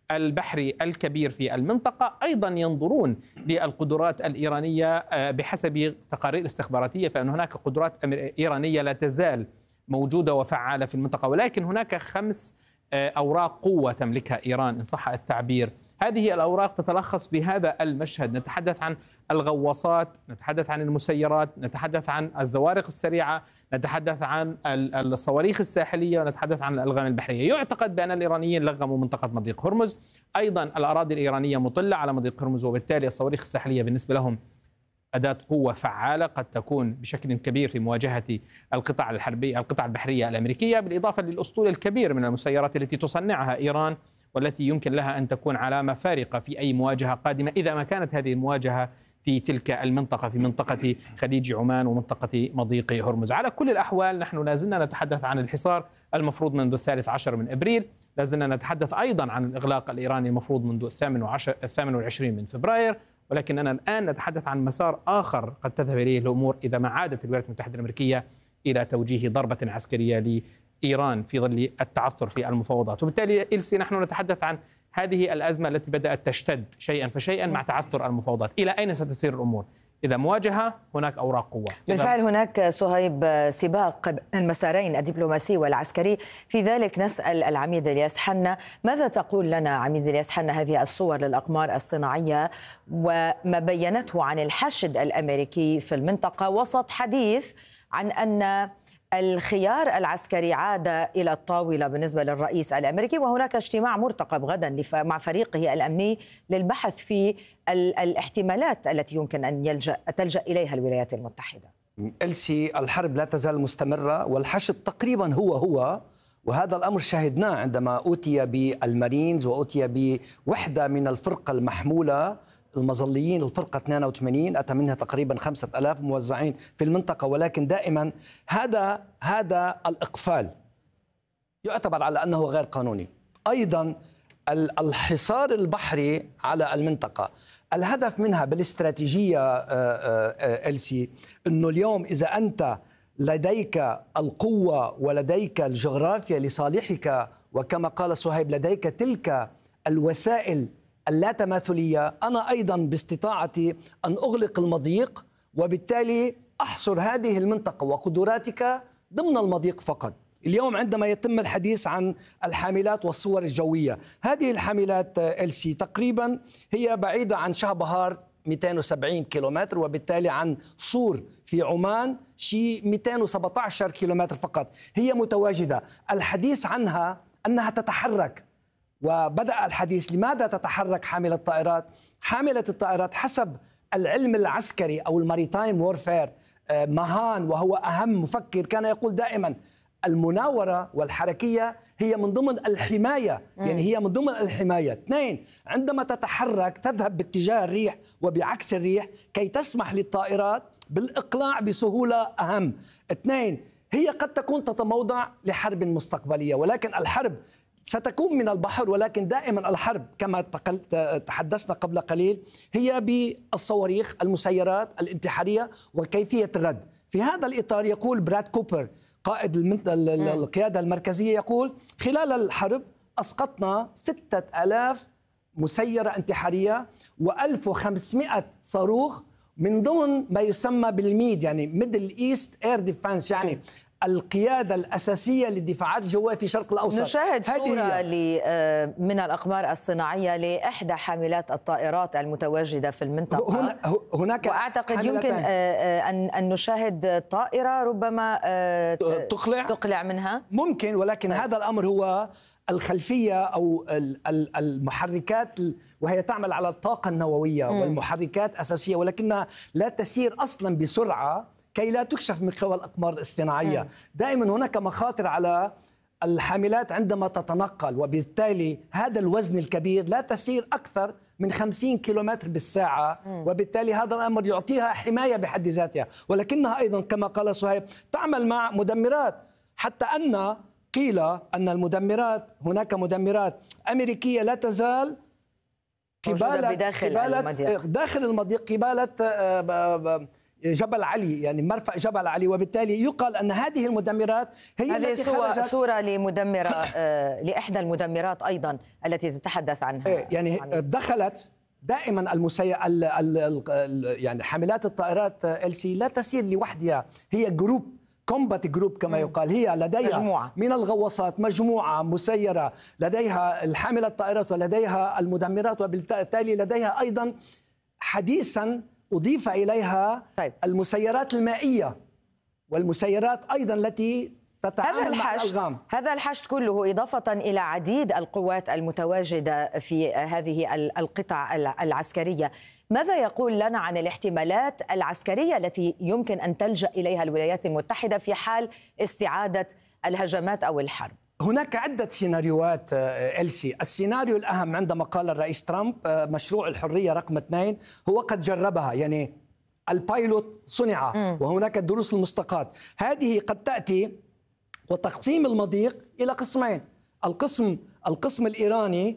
البحري الكبير في المنطقة. أيضا ينظرون للقدرات الإيرانية بحسب تقارير استخباراتية، فإن هناك قدرات إيرانية لا تزال موجودة وفعالة في المنطقة، ولكن هناك خمس أوراق قوة تملكها إيران إن صح التعبير. هذه الأوراق تتلخص في هذا المشهد. نتحدث عن الغواصات، نتحدث عن المسيرات، نتحدث عن الزوارق السريعة، نتحدث عن الصواريخ الساحلية، ونتحدث عن الألغام البحرية. يعتقد بأن الإيرانيين لغموا منطقة مضيق هرمز. أيضا الأراضي الإيرانية مطلة على مضيق هرمز، وبالتالي الصواريخ الساحلية بالنسبة لهم أداة قوة فعالة قد تكون بشكل كبير في مواجهة القطع الحربية القطع البحرية الأمريكية، بالإضافة للأسطول الكبير من المسيرات التي تصنعها إيران، والتي يمكن لها أن تكون علامة فارقة في أي مواجهة قادمة إذا ما كانت هذه المواجهة في تلك المنطقة، في منطقة خليج عمان ومنطقة مضيق هرمز. على كل الأحوال نحن لازلنا نتحدث عن الحصار المفروض منذ الثالث عشر من إبريل، لازلنا نتحدث أيضا عن الإغلاق الإيراني المفروض منذ الثامن والعشرين من فبراير، ولكننا الآن نتحدث عن مسار آخر قد تذهب إليه الأمور إذا ما عادت الولايات المتحدة الأمريكية إلى توجيه ضربة عسكرية لإيران في ظل التعثر في المفاوضات. وبالتالي إلسي نحن نتحدث عن هذه الأزمة التي بدأت تشتد شيئا فشيئا مع تعثر المفاوضات. إلى أين ستسير الأمور؟ إذا مواجهة هناك أوراق قوة. بالفعل هناك صهيب سباق المسارين الدبلوماسي والعسكري، في ذلك نسأل العميد الياس حنا، ماذا تقول لنا عميد الياس حنا هذه الصور للأقمار الصناعية وما بينته عن الحشد الأمريكي في المنطقة وسط حديث عن أن الخيار العسكري عاد إلى الطاولة بالنسبة للرئيس الأمريكي، وهناك اجتماع مرتقب غدا مع فريقه الأمني للبحث في الاحتمالات التي يمكن أن يلجأ تلجأ إليها الولايات المتحدة؟ إلسي، الحرب لا تزال مستمرة والحشد تقريبا هو هو، وهذا الأمر شاهدناه عندما أوتي بالمارينز وأوتي بوحدة من الفرقة المحمولة المظليين، الفرقة اثنين وثمانين أتى منها تقريبا خمسة ألاف موزعين في المنطقة. ولكن دائما هذا هذا الإقفال يعتبر على أنه غير قانوني. أيضا الحصار البحري على المنطقة، الهدف منها بالاستراتيجية إلسي أنه اليوم إذا أنت لديك القوة ولديك الجغرافيا لصالحك، وكما قال صهيب لديك تلك الوسائل اللا تماثلية، أنا أيضا باستطاعتي أن أغلق المضيق وبالتالي أحصر هذه المنطقة وقدراتك ضمن المضيق فقط. اليوم عندما يتم الحديث عن الحاملات والصور الجوية، هذه الحاملات إلسي تقريبا هي بعيدة عن شهبهار مئتين وسبعين كيلومتر، وبالتالي عن صور في عمان شيء مئتين وسبعة عشر كيلومتر فقط. هي متواجدة، الحديث عنها أنها تتحرك، وبدأ الحديث لماذا تتحرك حاملة الطائرات؟ حاملة الطائرات حسب العلم العسكري أو الماريتايم وورفير، ماهان وهو أهم مفكر كان يقول دائما المناورة والحركية هي من ضمن الحماية، يعني هي من ضمن الحماية. اثنين، عندما تتحرك تذهب باتجاه الريح وبعكس الريح كي تسمح للطائرات بالإقلاع بسهولة أهم. اثنين، هي قد تكون تتموضع لحرب مستقبلية، ولكن الحرب ستكون من البحر، ولكن دائما الحرب كما تحدثنا قبل قليل هي بالصواريخ، المسيرات الانتحارية وكيفية الرد. في هذا الإطار يقول براد كوبر قائد القيادة المركزية، يقول خلال الحرب أسقطنا ستة ألاف مسيرة انتحارية وألف وخمسمائة صاروخ من ضمن ما يسمى بالميد، يعني ميدل إيست إير ديفانس، يعني القيادة الأساسية للدفاعات الجوية في شرق الأوسط. نشاهد صورة من الأقمار الصناعية لإحدى حاملات الطائرات المتواجدة في المنطقة. هناك وأعتقد يمكن أن نشاهد طائرة ربما تقلع تقلع منها ممكن، ولكن طيب. هذا الأمر هو الخلفية أو المحركات، وهي تعمل على الطاقة النووية م. والمحركات أساسية، ولكنها لا تسير أصلا بسرعة كي لا تكشف من قوى الأقمار الاصطناعية. م. دائما هناك مخاطر على الحاملات عندما تتنقل، وبالتالي هذا الوزن الكبير لا تسير أكثر من خمسين كيلومتر بالساعة، م. وبالتالي هذا الأمر يعطيها حماية بحد ذاتها، ولكنها أيضا كما قال صهيب تعمل مع مدمرات، حتى أن قيل أن المدمرات هناك مدمرات أمريكية لا تزال قبالة بداخل قبالة المضيق. داخل المضيق قبالة جبل علي، يعني مرفأ جبل علي، وبالتالي يقال أن هذه المدمرات هي هذه التي خرجت. صورة لمدمرة لإحدى المدمرات أيضا التي تتحدث عنها. يعني دخلت دائما المسي... ال... ال... ال... يعني حاملات الطائرات ال سي لا تسير لوحدها، هي جروب كومبات جروب كما يقال، هي لديها مجموعة من الغواصات، مجموعة مسيرة، لديها الحاملة الطائرات ولديها المدمرات، وبالتالي لديها أيضا حديثا أضيف إليها طيب. المسيرات المائية والمسيرات أيضا التي تتعامل مع الألغام. هذا الحشد كله إضافة إلى عديد القوات المتواجدة في هذه القطع العسكرية، ماذا يقول لنا عن الاحتمالات العسكرية التي يمكن أن تلجأ إليها الولايات المتحدة في حال استعادة الهجمات أو الحرب؟ هناك عدة سيناريوهات إلسي. السيناريو الأهم عندما قال الرئيس ترامب مشروع الحرية رقم اثنين هو قد جربها، يعني البايلوت صنع م. وهناك الدروس المستقاة. هذه قد تأتي وتقسيم المضيق إلى قسمين، القسم القسم الإيراني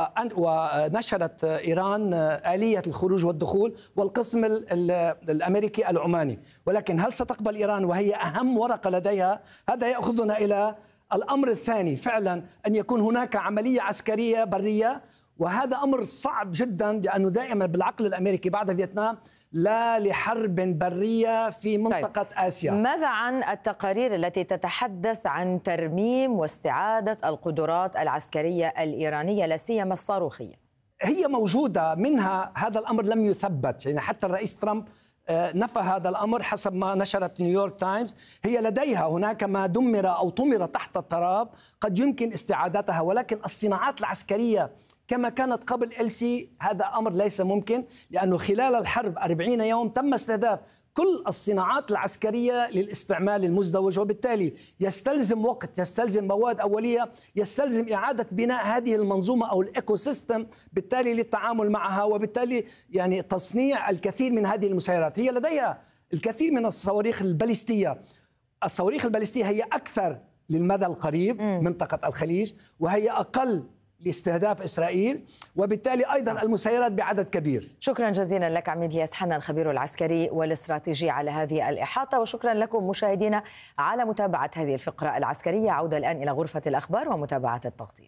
ونشرت إيران آلية الخروج والدخول، والقسم الأمريكي العماني. ولكن هل ستقبل إيران وهي أهم ورقة لديها؟ هذا يأخذنا إلى الأمر الثاني، فعلا أن يكون هناك عملية عسكرية برية، وهذا أمر صعب جدا لأنه دائما بالعقل الأمريكي بعد فيتنام لا لحرب برية في منطقة طيب. آسيا. ماذا عن التقارير التي تتحدث عن ترميم واستعادة القدرات العسكرية الإيرانية لا سيما الصاروخية؟ هي موجودة، منها هذا الأمر لم يثبت، يعني حتى الرئيس ترامب نفى هذا الأمر حسب ما نشرت نيويورك تايمز. هي لديها هناك ما دمر أو طمر تحت التراب قد يمكن استعادتها، ولكن الصناعات العسكرية كما كانت قبل إل سي هذا أمر ليس ممكن، لأنه خلال الحرب أربعين يوم تم استهداف كل الصناعات العسكرية للاستعمال المزدوج، وبالتالي يستلزم وقت، يستلزم مواد أولية، يستلزم إعادة بناء هذه المنظومة أو الإيكو سيستم بالتالي للتعامل معها، وبالتالي يعني تصنيع الكثير من هذه المسيرات. هي لديها الكثير من الصواريخ الباليستية. الصواريخ الباليستية هي أكثر للمدى القريب م. منطقة الخليج، وهي أقل لاستهداف إسرائيل، وبالتالي أيضا المسيرات بعدد كبير. شكرا جزيلا لك عميد الياس حنا الخبير العسكري والاستراتيجي على هذه الإحاطة، وشكرا لكم مشاهدينا على متابعة هذه الفقرة العسكرية. عودة الآن إلى غرفة الأخبار ومتابعة التغطية.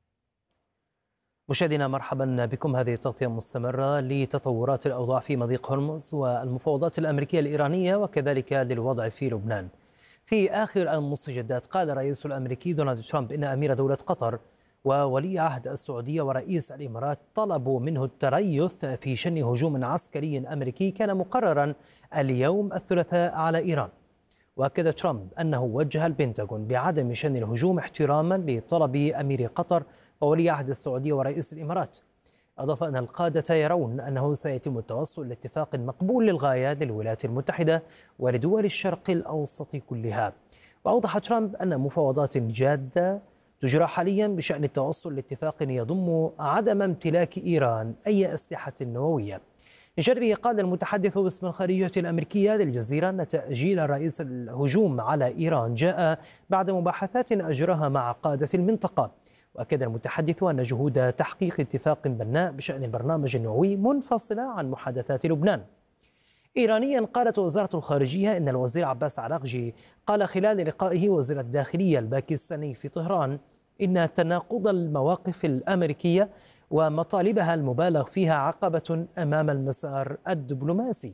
مشاهدينا مرحبا بكم. هذه التغطية مستمرة لتطورات الأوضاع في مضيق هرمز والمفاوضات الأمريكية الإيرانية وكذلك للوضع في لبنان. في آخر المستجدات قال الرئيس الأمريكي دونالد ترامب إن أمير دولة قطر وولي عهد السعودية ورئيس الإمارات طلبوا منه التريث في شن هجوم عسكري أمريكي كان مقررا اليوم الثلاثاء على إيران. وأكد ترامب أنه وجه البنتاغون بعدم شن الهجوم احتراما لطلب أمير قطر وولي عهد السعودية ورئيس الإمارات. أضاف أن القادة يرون أنه سيتم التوصل لاتفاق مقبول للغاية للولايات المتحدة ولدول الشرق الأوسط كلها. وأوضح ترامب أن مفاوضات جادة تجرى حاليا بشأن التوصل لاتفاق يضم عدم امتلاك إيران أي أسلحة نووية. من جانبه قال المتحدث باسم الخارجية الأمريكية للجزيرة أن تأجيل الرئيس الهجوم على إيران جاء بعد مباحثات أجراها مع قادة المنطقة. وأكد المتحدث أن جهود تحقيق اتفاق بناء بشأن البرنامج النووي منفصلة عن محادثات لبنان. إيرانيا قالت وزارة الخارجية إن الوزير عباس عراقجي قال خلال لقائه وزير الداخلية الباكستاني في طهران إن تناقض المواقف الأمريكية ومطالبها المبالغ فيها عقبة أمام المسار الدبلوماسي.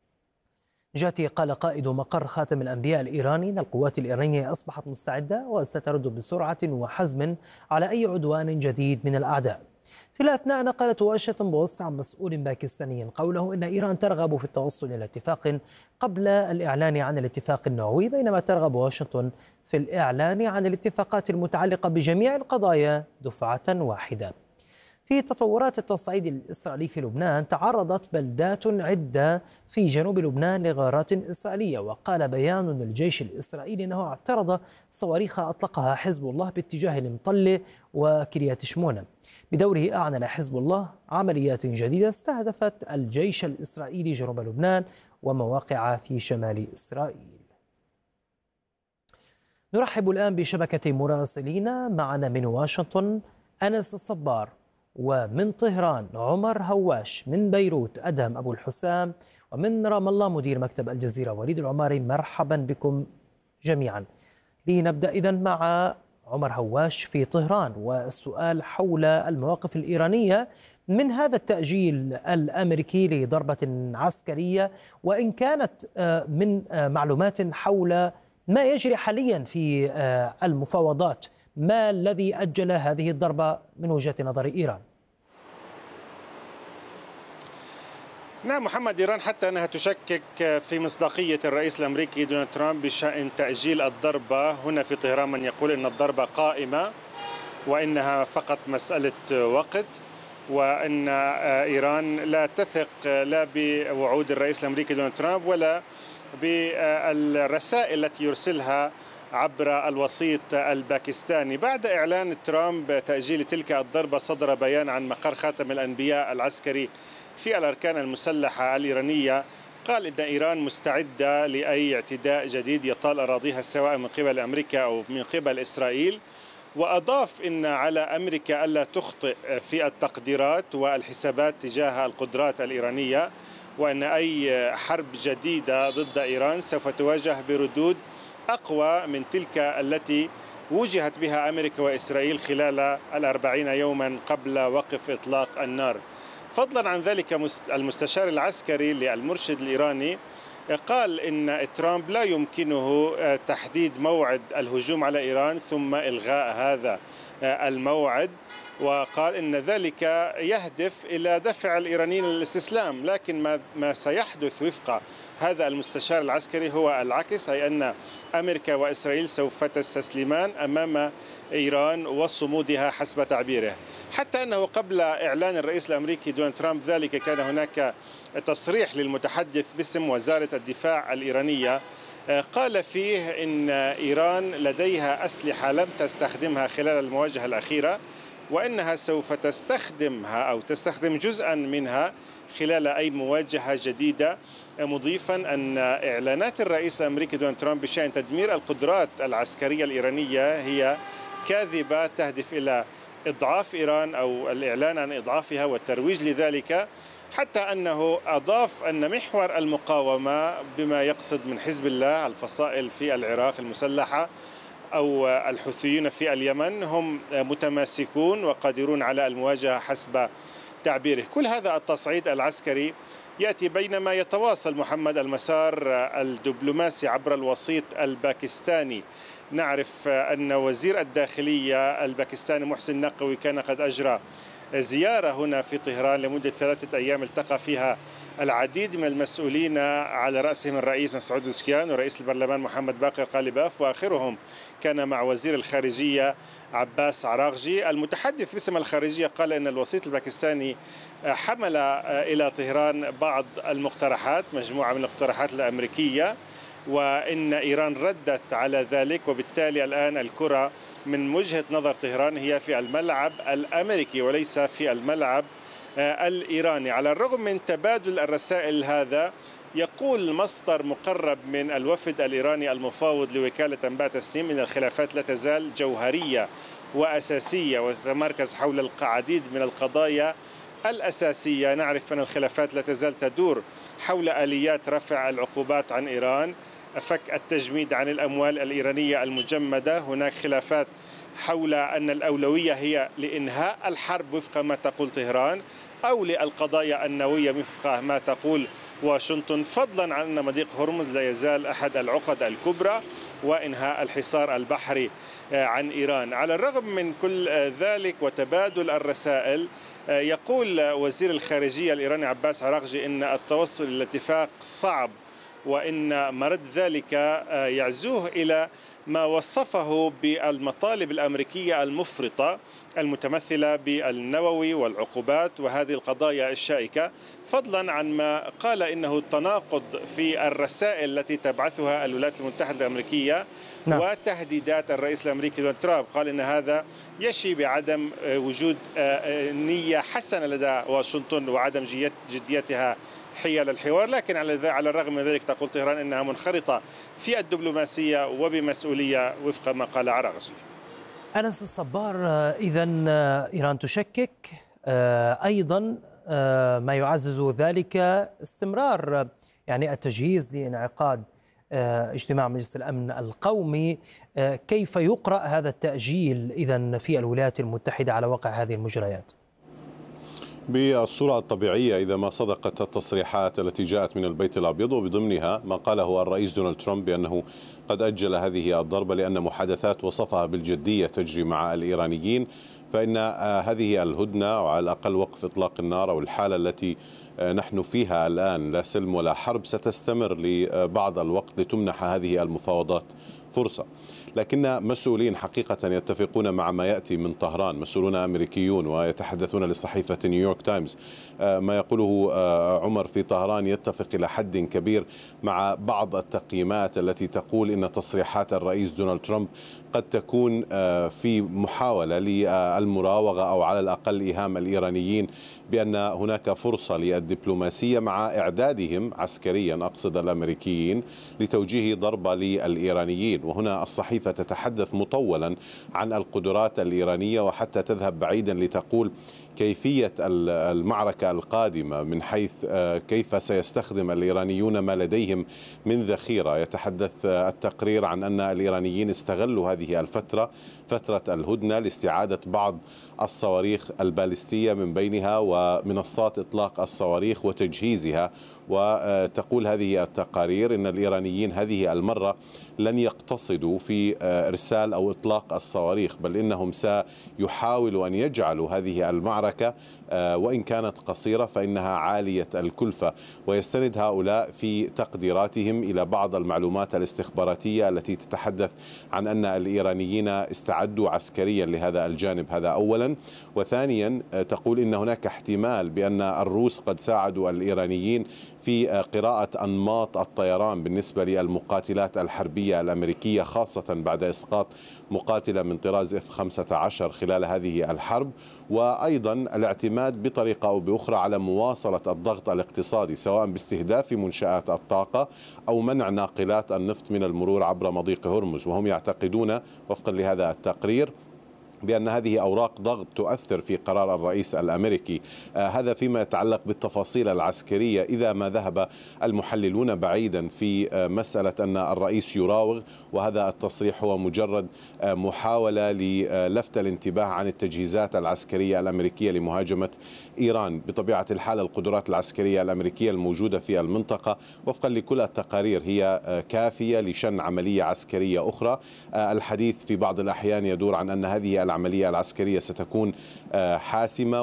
جاتي قال قائد مقر خاتم الأنبياء الإيراني إن القوات الإيرانية أصبحت مستعدة وسترد بسرعة وحزم على أي عدوان جديد من الأعداء. في الأثناء نقلت واشنطن بوست عن مسؤول باكستاني قوله إن إيران ترغب في التوصل إلى اتفاق قبل الإعلان عن الاتفاق النووي، بينما ترغب واشنطن في الإعلان عن الاتفاقات المتعلقة بجميع القضايا دفعة واحدة. في تطورات التصعيد الإسرائيلي في لبنان، تعرضت بلدات عدة في جنوب لبنان لغارات إسرائيلية، وقال بيان للجيش الإسرائيلي أنه اعترض صواريخ أطلقها حزب الله باتجاه المطلة وكريات شمونة. بدوره أعلن حزب الله عمليات جديدة استهدفت الجيش الإسرائيلي جنوب لبنان ومواقع في شمال إسرائيل. نرحب الآن بشبكة مراسلين معنا من واشنطن أنس الصبار ومن طهران عمر هواش، من بيروت أدهم أبو الحسام، ومن رام الله مدير مكتب الجزيرة وليد العماري. مرحبا بكم جميعا. لنبدأ إذن مع عمر هواش في طهران، والسؤال حول المواقف الإيرانية من هذا التأجيل الأمريكي لضربة عسكرية، وإن كانت من معلومات حول ما يجري حاليا في المفاوضات، ما الذي أجل هذه الضربة من وجهة نظر إيران؟ نعم محمد، إيران حتى أنها تشكك في مصداقية الرئيس الأمريكي دونالد ترامب بشأن تأجيل الضربة هنا في طهران. من يقول أن الضربة قائمة وإنها فقط مسألة وقت، وأن إيران لا تثق لا بوعود الرئيس الأمريكي دونالد ترامب ولا بالرسائل التي يرسلها عبر الوسيط الباكستاني. بعد إعلان ترامب تأجيل تلك الضربة صدر بيان عن مقر خاتم الأنبياء العسكري في الأركان المسلحة الإيرانية، قال إن إيران مستعدة لأي اعتداء جديد يطال أراضيها سواء من قبل أمريكا أو من قبل إسرائيل، وأضاف إن على أمريكا ألا تخطئ في التقديرات والحسابات تجاه القدرات الإيرانية، وأن أي حرب جديدة ضد إيران سوف تواجه بردود أقوى من تلك التي وجهت بها أمريكا وإسرائيل خلال الأربعين يوما قبل وقف إطلاق النار. فضلا عن ذلك المستشار العسكري للمرشد الإيراني قال إن ترامب لا يمكنه تحديد موعد الهجوم على إيران ثم إلغاء هذا الموعد، وقال إن ذلك يهدف إلى دفع الإيرانيين للاستسلام، لكن ما ما سيحدث وفق هذا المستشار العسكري هو العكس، أي أن أمريكا وإسرائيل سوف تستسلمان أمام إيران وصمودها حسب تعبيره. حتى أنه قبل إعلان الرئيس الأمريكي دونالد ترامب ذلك كان هناك تصريح للمتحدث باسم وزارة الدفاع الإيرانية قال فيه إن إيران لديها أسلحة لم تستخدمها خلال المواجهة الأخيرة، وأنها سوف تستخدمها أو تستخدم جزءا منها خلال أي مواجهة جديدة، مضيفا أن إعلانات الرئيس الأمريكي دونالد ترامب بشأن تدمير القدرات العسكرية الإيرانية هي كاذبة تهدف إلى إضعاف إيران أو الإعلان عن إضعافها والترويج لذلك، حتى أنه أضاف أن محور المقاومة بما يقصد من حزب الله الفصائل في العراق المسلحة أو الحوثيين في اليمن هم متماسكون وقادرون على المواجهة حسب تعبيره. كل هذا التصعيد العسكري يأتي بينما يتواصل محمد المسار الدبلوماسي عبر الوسيط الباكستاني. نعرف أن وزير الداخلية الباكستاني محسن نقوي كان قد أجرى زيارة هنا في طهران لمدة ثلاثة أيام التقى فيها العديد من المسؤولين على رأسهم الرئيس مسعود بزشكيان ورئيس البرلمان محمد باقر قالباف، وآخرهم كان مع وزير الخارجية عباس عراقجي. المتحدث باسم الخارجية قال أن الوسيط الباكستاني حمل إلى طهران بعض المقترحات، مجموعة من المقترحات الأمريكية، وإن إيران ردت على ذلك، وبالتالي الآن الكرة من وجهة نظر طهران هي في الملعب الأمريكي وليس في الملعب الإيراني. على الرغم من تبادل الرسائل هذا، يقول مصدر مقرب من الوفد الإيراني المفاوض لوكالة أنباء تسنيم أن الخلافات لا تزال جوهرية وأساسية وتتمركز حول العديد من القضايا الأساسية. نعرف أن الخلافات لا تزال تدور حول آليات رفع العقوبات عن إيران، فك التجميد عن الأموال الإيرانية المجمدة. هناك خلافات حول أن الأولوية هي لإنهاء الحرب وفق ما تقول طهران أو للقضايا النووية وفق ما تقول واشنطن، فضلا عن أن مضيق هرمز لا يزال أحد العقد الكبرى وإنهاء الحصار البحري عن إيران. على الرغم من كل ذلك وتبادل الرسائل، يقول وزير الخارجية الإيراني عباس عراقجي إن التوصل إلى اتفاق صعب، وإن مرد ذلك يعزوه إلى ما وصفه بالمطالب الأمريكية المفرطة المتمثلة بالنووي والعقوبات وهذه القضايا الشائكة، فضلا عن ما قال إنه تناقض في الرسائل التي تبعثها الولايات المتحدة الأمريكية نعم. وتهديدات الرئيس الأمريكي دونالد ترامب. قال إن هذا يشي بعدم وجود نية حسنة لدى واشنطن وعدم جديتها حيال الحوار، لكن على على الرغم من ذلك تقول طهران انها منخرطه في الدبلوماسيه وبمسؤوليه وفق ما قال عراقجي. أنس الصبار، إذا إيران تشكك أيضا ما يعزز ذلك استمرار يعني التجهيز لانعقاد اجتماع مجلس الأمن القومي. كيف يقرأ هذا التأجيل إذن في الولايات المتحدة على واقع هذه المجريات؟ بالصورة الطبيعية إذا ما صدقت التصريحات التي جاءت من البيت الأبيض وبضمنها ما قاله الرئيس دونالد ترامب بأنه قد أجل هذه الضربة لأن محادثات وصفها بالجدية تجري مع الإيرانيين، فإن هذه الهدنة أو على الأقل وقف إطلاق النار أو الحالة التي نحن فيها الآن لا سلم ولا حرب ستستمر لبعض الوقت لتمنح هذه المفاوضات فرصة. لكن مسؤولين حقيقة يتفقون مع ما يأتي من طهران، مسؤولون أمريكيون ويتحدثون لصحيفة نيويورك تايمز. ما يقوله عمر في طهران يتفق إلى حد كبير مع بعض التقييمات التي تقول إن تصريحات الرئيس دونالد ترامب قد تكون في محاولة للمراوغة أو على الأقل إيهام الإيرانيين بأن هناك فرصة للدبلوماسية مع إعدادهم عسكريا، أقصد الأمريكيين، لتوجيه ضربة للإيرانيين. وهنا الصحيفة تتحدث مطولا عن القدرات الإيرانية وحتى تذهب بعيدا لتقول كيفية المعركة القادمة من حيث كيف سيستخدم الإيرانيون ما لديهم من ذخيرة. يتحدث التقرير عن أن الإيرانيين استغلوا هذه الفترة فترة الهدنة لاستعادة بعض الصواريخ البالستية من بينها ومنصات إطلاق الصواريخ وتجهيزها. وتقول هذه التقارير إن الإيرانيين هذه المرة لن يقتصدوا في إرسال أو إطلاق الصواريخ، بل إنهم سيحاولوا أن يجعلوا هذه المعركة وإن كانت قصيرة فإنها عالية الكلفة. ويستند هؤلاء في تقديراتهم إلى بعض المعلومات الاستخباراتية التي تتحدث عن أن الإيرانيين استعدوا عسكريا لهذا الجانب. هذا أولا. وثانيا تقول إن هناك احتمال بأن الروس قد ساعدوا الإيرانيين في قراءة أنماط الطيران بالنسبة للمقاتلات الحربية الأمريكية، خاصة بعد إسقاط مقاتلة من طراز إف خمسة عشر خلال هذه الحرب. وأيضا الاعتماد بطريقة أو بأخرى على مواصلة الضغط الاقتصادي سواء باستهداف منشآت الطاقة أو منع ناقلات النفط من المرور عبر مضيق هرمز. وهم يعتقدون وفقا لهذا التقرير بأن هذه أوراق ضغط تؤثر في قرار الرئيس الأمريكي. آه هذا فيما يتعلق بالتفاصيل العسكرية. إذا ما ذهب المحللون بعيدا في آه مسألة أن الرئيس يراوغ، وهذا التصريح هو مجرد آه محاولة للفت الانتباه عن التجهيزات العسكرية الأمريكية لمهاجمة إيران. بطبيعة الحال القدرات العسكرية الأمريكية الموجودة في المنطقة وفقا لكل التقارير هي آه كافية لشن عملية عسكرية أخرى. آه الحديث في بعض الأحيان يدور عن أن هذه العملية العسكرية ستكون حاسمة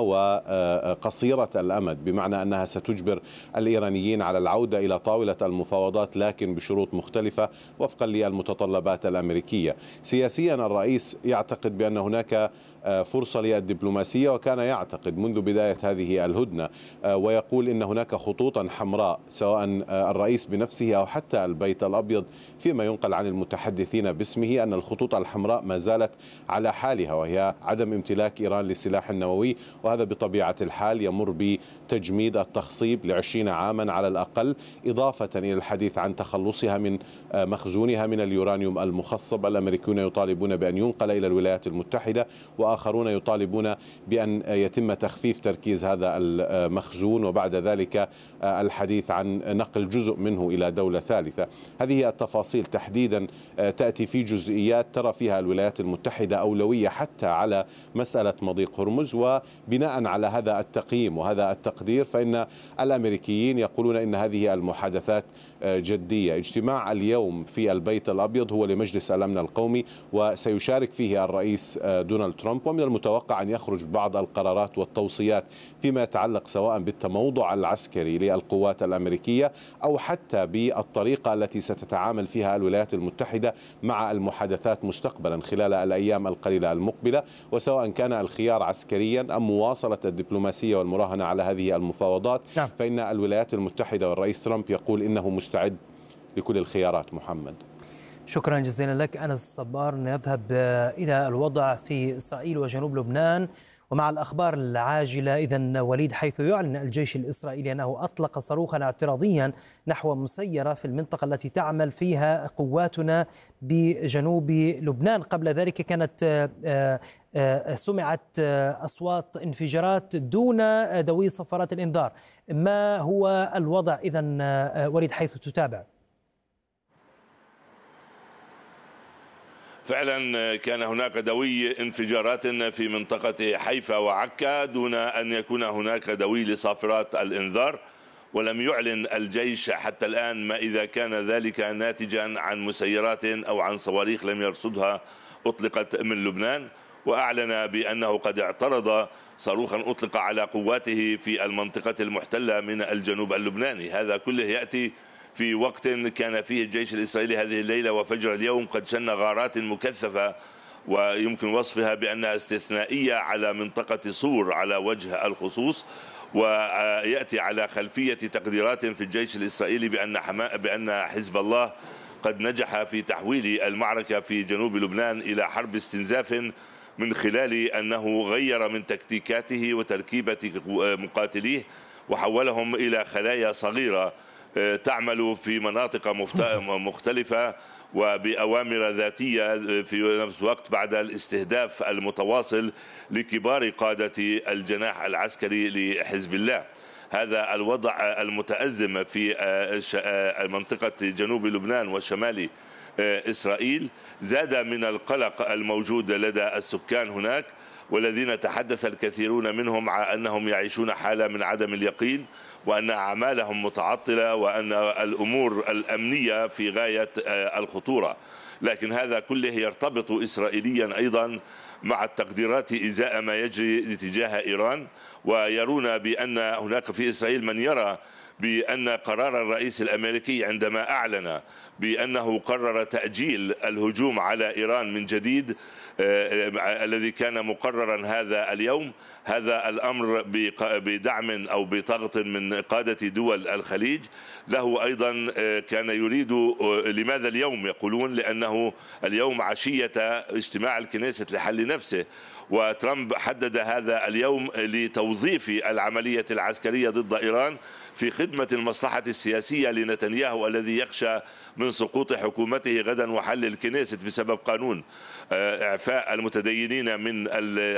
وقصيرة الأمد، بمعنى أنها ستجبر الإيرانيين على العودة إلى طاولة المفاوضات لكن بشروط مختلفة وفقا للمتطلبات الأمريكية. سياسيا الرئيس يعتقد بأن هناك فرصة للدبلوماسية، وكان يعتقد منذ بداية هذه الهدنة ويقول إن هناك خطوطا حمراء سواء الرئيس بنفسه أو حتى البيت الأبيض فيما ينقل عن المتحدثين باسمه أن الخطوط الحمراء ما زالت على حالها، وهي عدم امتلاك إيران للسلاح النووي. وهذا بطبيعة الحال يمر بتجميد التخصيب لعشرين عاما على الأقل، إضافة إلى الحديث عن تخلصها من مخزونها من اليورانيوم المخصب. الأمريكيون يطالبون بأن ينقل إلى الولايات المتحدة، وآخرون يطالبون بأن يتم تخفيف تركيز هذا المخزون وبعد ذلك الحديث عن نقل جزء منه إلى دولة ثالثة. هذه التفاصيل تحديدا تأتي في جزئيات ترى فيها الولايات المتحدة أولوية حتى على مسألة مضيق هرمز. وبناء على هذا التقييم وهذا التقدير فإن الأمريكيين يقولون إن هذه المحادثات جدية. اجتماع اليوم في البيت الأبيض هو لمجلس الأمن القومي وسيشارك فيه الرئيس دونالد ترامب، ومن المتوقع أن يخرج بعض القرارات والتوصيات فيما يتعلق سواء بالتموضع العسكري للقوات الأمريكية أو حتى بالطريقة التي ستتعامل فيها الولايات المتحدة مع المحادثات مستقبلا خلال الأيام القليلة المقبلة، وسواء كان الخيار عسكريا أم مواصلة الدبلوماسية والمراهنة على هذه المفاوضات. نعم. فإن الولايات المتحدة والرئيس ترامب يقول إنه مستعد لكل الخيارات. محمد، شكرا جزيلا لك أنس الصبار. نذهب إلى الوضع في إسرائيل وجنوب لبنان ومع الأخبار العاجلة إذن وليد، حيث يعلن الجيش الإسرائيلي أنه أطلق صاروخا اعتراضيا نحو مسيرة في المنطقة التي تعمل فيها قواتنا بجنوب لبنان. قبل ذلك كانت سمعت أصوات انفجارات دون دوي صفارات الإنذار. ما هو الوضع إذن وليد حيث تتابع؟ فعلا كان هناك دوي انفجارات في منطقة حيفا وعكا دون أن يكون هناك دوي لصافرات الإنذار، ولم يعلن الجيش حتى الآن ما إذا كان ذلك ناتجا عن مسيرات أو عن صواريخ لم يرصدها أطلقت من لبنان، وأعلن بأنه قد اعترض صاروخا أطلق على قواته في المنطقة المحتلة من الجنوب اللبناني. هذا كله يأتي في وقت كان فيه الجيش الإسرائيلي هذه الليلة وفجر اليوم قد شن غارات مكثفة ويمكن وصفها بأنها استثنائية على منطقة صور على وجه الخصوص، ويأتي على خلفية تقديرات في الجيش الإسرائيلي بأن بأن حزب الله قد نجح في تحويل المعركة في جنوب لبنان إلى حرب استنزاف من خلال أنه غير من تكتيكاته وتركيبة مقاتليه وحولهم إلى خلايا صغيرة تعمل في مناطق مختلفة وبأوامر ذاتية في نفس الوقت بعد الاستهداف المتواصل لكبار قادة الجناح العسكري لحزب الله. هذا الوضع المتأزم في منطقة جنوب لبنان وشمال إسرائيل زاد من القلق الموجود لدى السكان هناك، والذين تحدث الكثيرون منهم عن أنهم يعيشون حالة من عدم اليقين، وأن أعمالهم متعطلة، وأن الأمور الأمنية في غاية الخطورة. لكن هذا كله يرتبط إسرائيليا أيضا مع التقديرات إزاء ما يجري تجاه إيران، ويرون بأن هناك في إسرائيل من يرى بأن قرار الرئيس الأمريكي عندما أعلن بأنه قرر تأجيل الهجوم على إيران من جديد الذي كان مقررا هذا اليوم، هذا الأمر بدعم أو بضغط من قادة دول الخليج له أيضا كان يريد. لماذا اليوم يقولون؟ لأنه اليوم عشية اجتماع الكنيسة لحل نفسه، وترامب حدد هذا اليوم لتوظيف العملية العسكرية ضد إيران في خدمة المصلحة السياسية لنتنياهو الذي يخشى من سقوط حكومته غدا وحل الكنيسة بسبب قانون إعفاء المتدينين من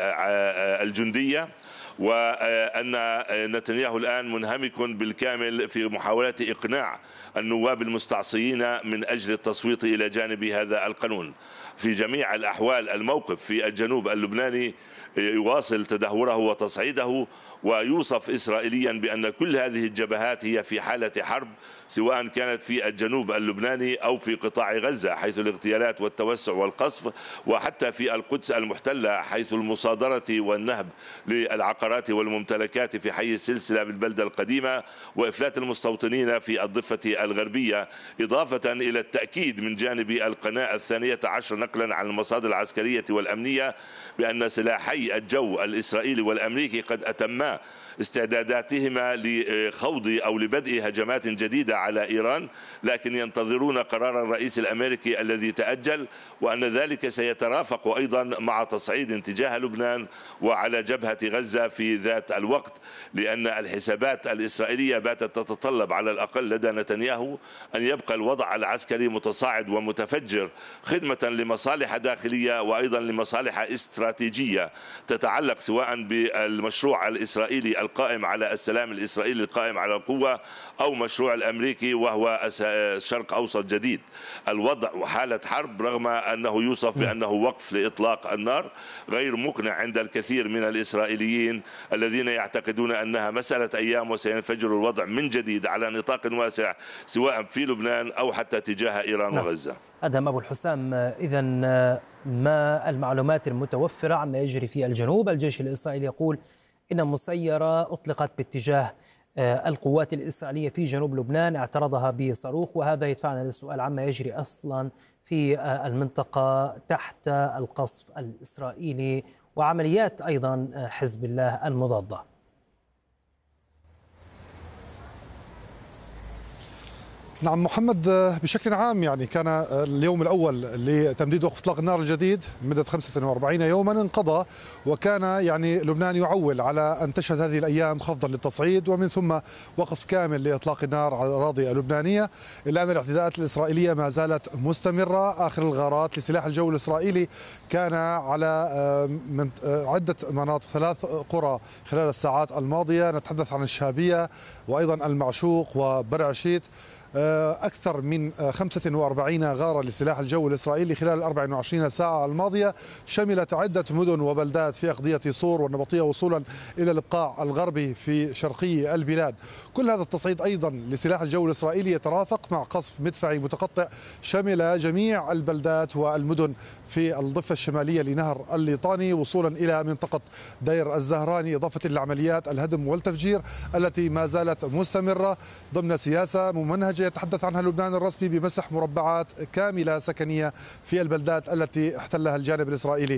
الجندية، وأن نتنياهو الآن منهمك بالكامل في محاولات إقناع النواب المستعصيين من أجل التصويت إلى جانب هذا القانون. في جميع الأحوال الموقف في الجنوب اللبناني يواصل تدهوره وتصعيده، ويوصف إسرائيليا بأن كل هذه الجبهات هي في حالة حرب، سواء كانت في الجنوب اللبناني أو في قطاع غزة حيث الاغتيالات والتوسع والقصف، وحتى في القدس المحتلة حيث المصادرة والنهب للعقارات والممتلكات في حي السلسلة بالبلدة القديمة، وإفلات المستوطنين في الضفة الغربية، إضافة إلى التأكيد من جانب القناة الثانية عشر نقلا عن المصادر العسكرية والأمنية بأن سلاحي الجو الإسرائيلي والأمريكي قد أتما استعداداتهما لخوض أو لبدء هجمات جديدة على إيران، لكن ينتظرون قرار الرئيس الأمريكي الذي تأجل، وأن ذلك سيترافق أيضا مع تصعيد تجاه لبنان وعلى جبهة غزة في ذات الوقت، لأن الحسابات الإسرائيلية باتت تتطلب على الأقل لدى نتنياهو أن يبقى الوضع العسكري متصاعد ومتفجر خدمة لمصالح داخلية وأيضا لمصالح استراتيجية تتعلق سواء بالمشروع الإسرائيلي القائم على السلام الإسرائيلي القائم على القوة أو مشروع الأمريكي وهو شرق أوسط جديد. الوضع حالة حرب رغم أنه يوصف بأنه وقف لإطلاق النار غير مقنع عند الكثير من الإسرائيليين الذين يعتقدون أنها مسألة أيام وسينفجر الوضع من جديد على نطاق واسع سواء في لبنان أو حتى تجاه إيران نعم. وغزة. أدهم أبو الحسام، إذن ما المعلومات المتوفرة عما يجري في الجنوب؟ الجيش الإسرائيلي يقول إن مسيرة أطلقت باتجاه القوات الإسرائيلية في جنوب لبنان اعترضها بصاروخ، وهذا يدفعنا للسؤال عما يجري أصلا في المنطقة تحت القصف الإسرائيلي وعمليات أيضا حزب الله المضادة. نعم محمد، بشكل عام يعني كان اليوم الأول لتمديد وقف إطلاق النار الجديد مدة خمسة وأربعين يوما انقضى، وكان يعني لبنان يعول على أن تشهد هذه الأيام خفضا للتصعيد ومن ثم وقف كامل لإطلاق النار على الأراضي اللبنانية، إلا أن الاعتداءات الإسرائيلية ما زالت مستمرة. آخر الغارات لسلاح الجو الإسرائيلي كان على من عدة مناطق، ثلاث قرى خلال الساعات الماضية، نتحدث عن الشهابية وأيضا المعشوق وبرعشيت. أكثر من خمسة وأربعين غارة لسلاح الجو الإسرائيلي خلال الأربع وعشرين ساعة الماضية، شملت عدة مدن وبلدات في أقضية صور والنبطية وصولا إلى الإبقاع الغربي في شرقي البلاد. كل هذا التصعيد أيضا لسلاح الجو الإسرائيلي يترافق مع قصف مدفعي متقطع شمل جميع البلدات والمدن في الضفة الشمالية لنهر الليطاني وصولا إلى منطقة دير الزهراني، إضافة لعمليات الهدم والتفجير التي ما زالت مستمرة ضمن سياسة ممنهجة يتحدث عنها لبنان الرسمي بمسح مربعات كاملة سكنية في البلدات التي احتلها الجانب الإسرائيلي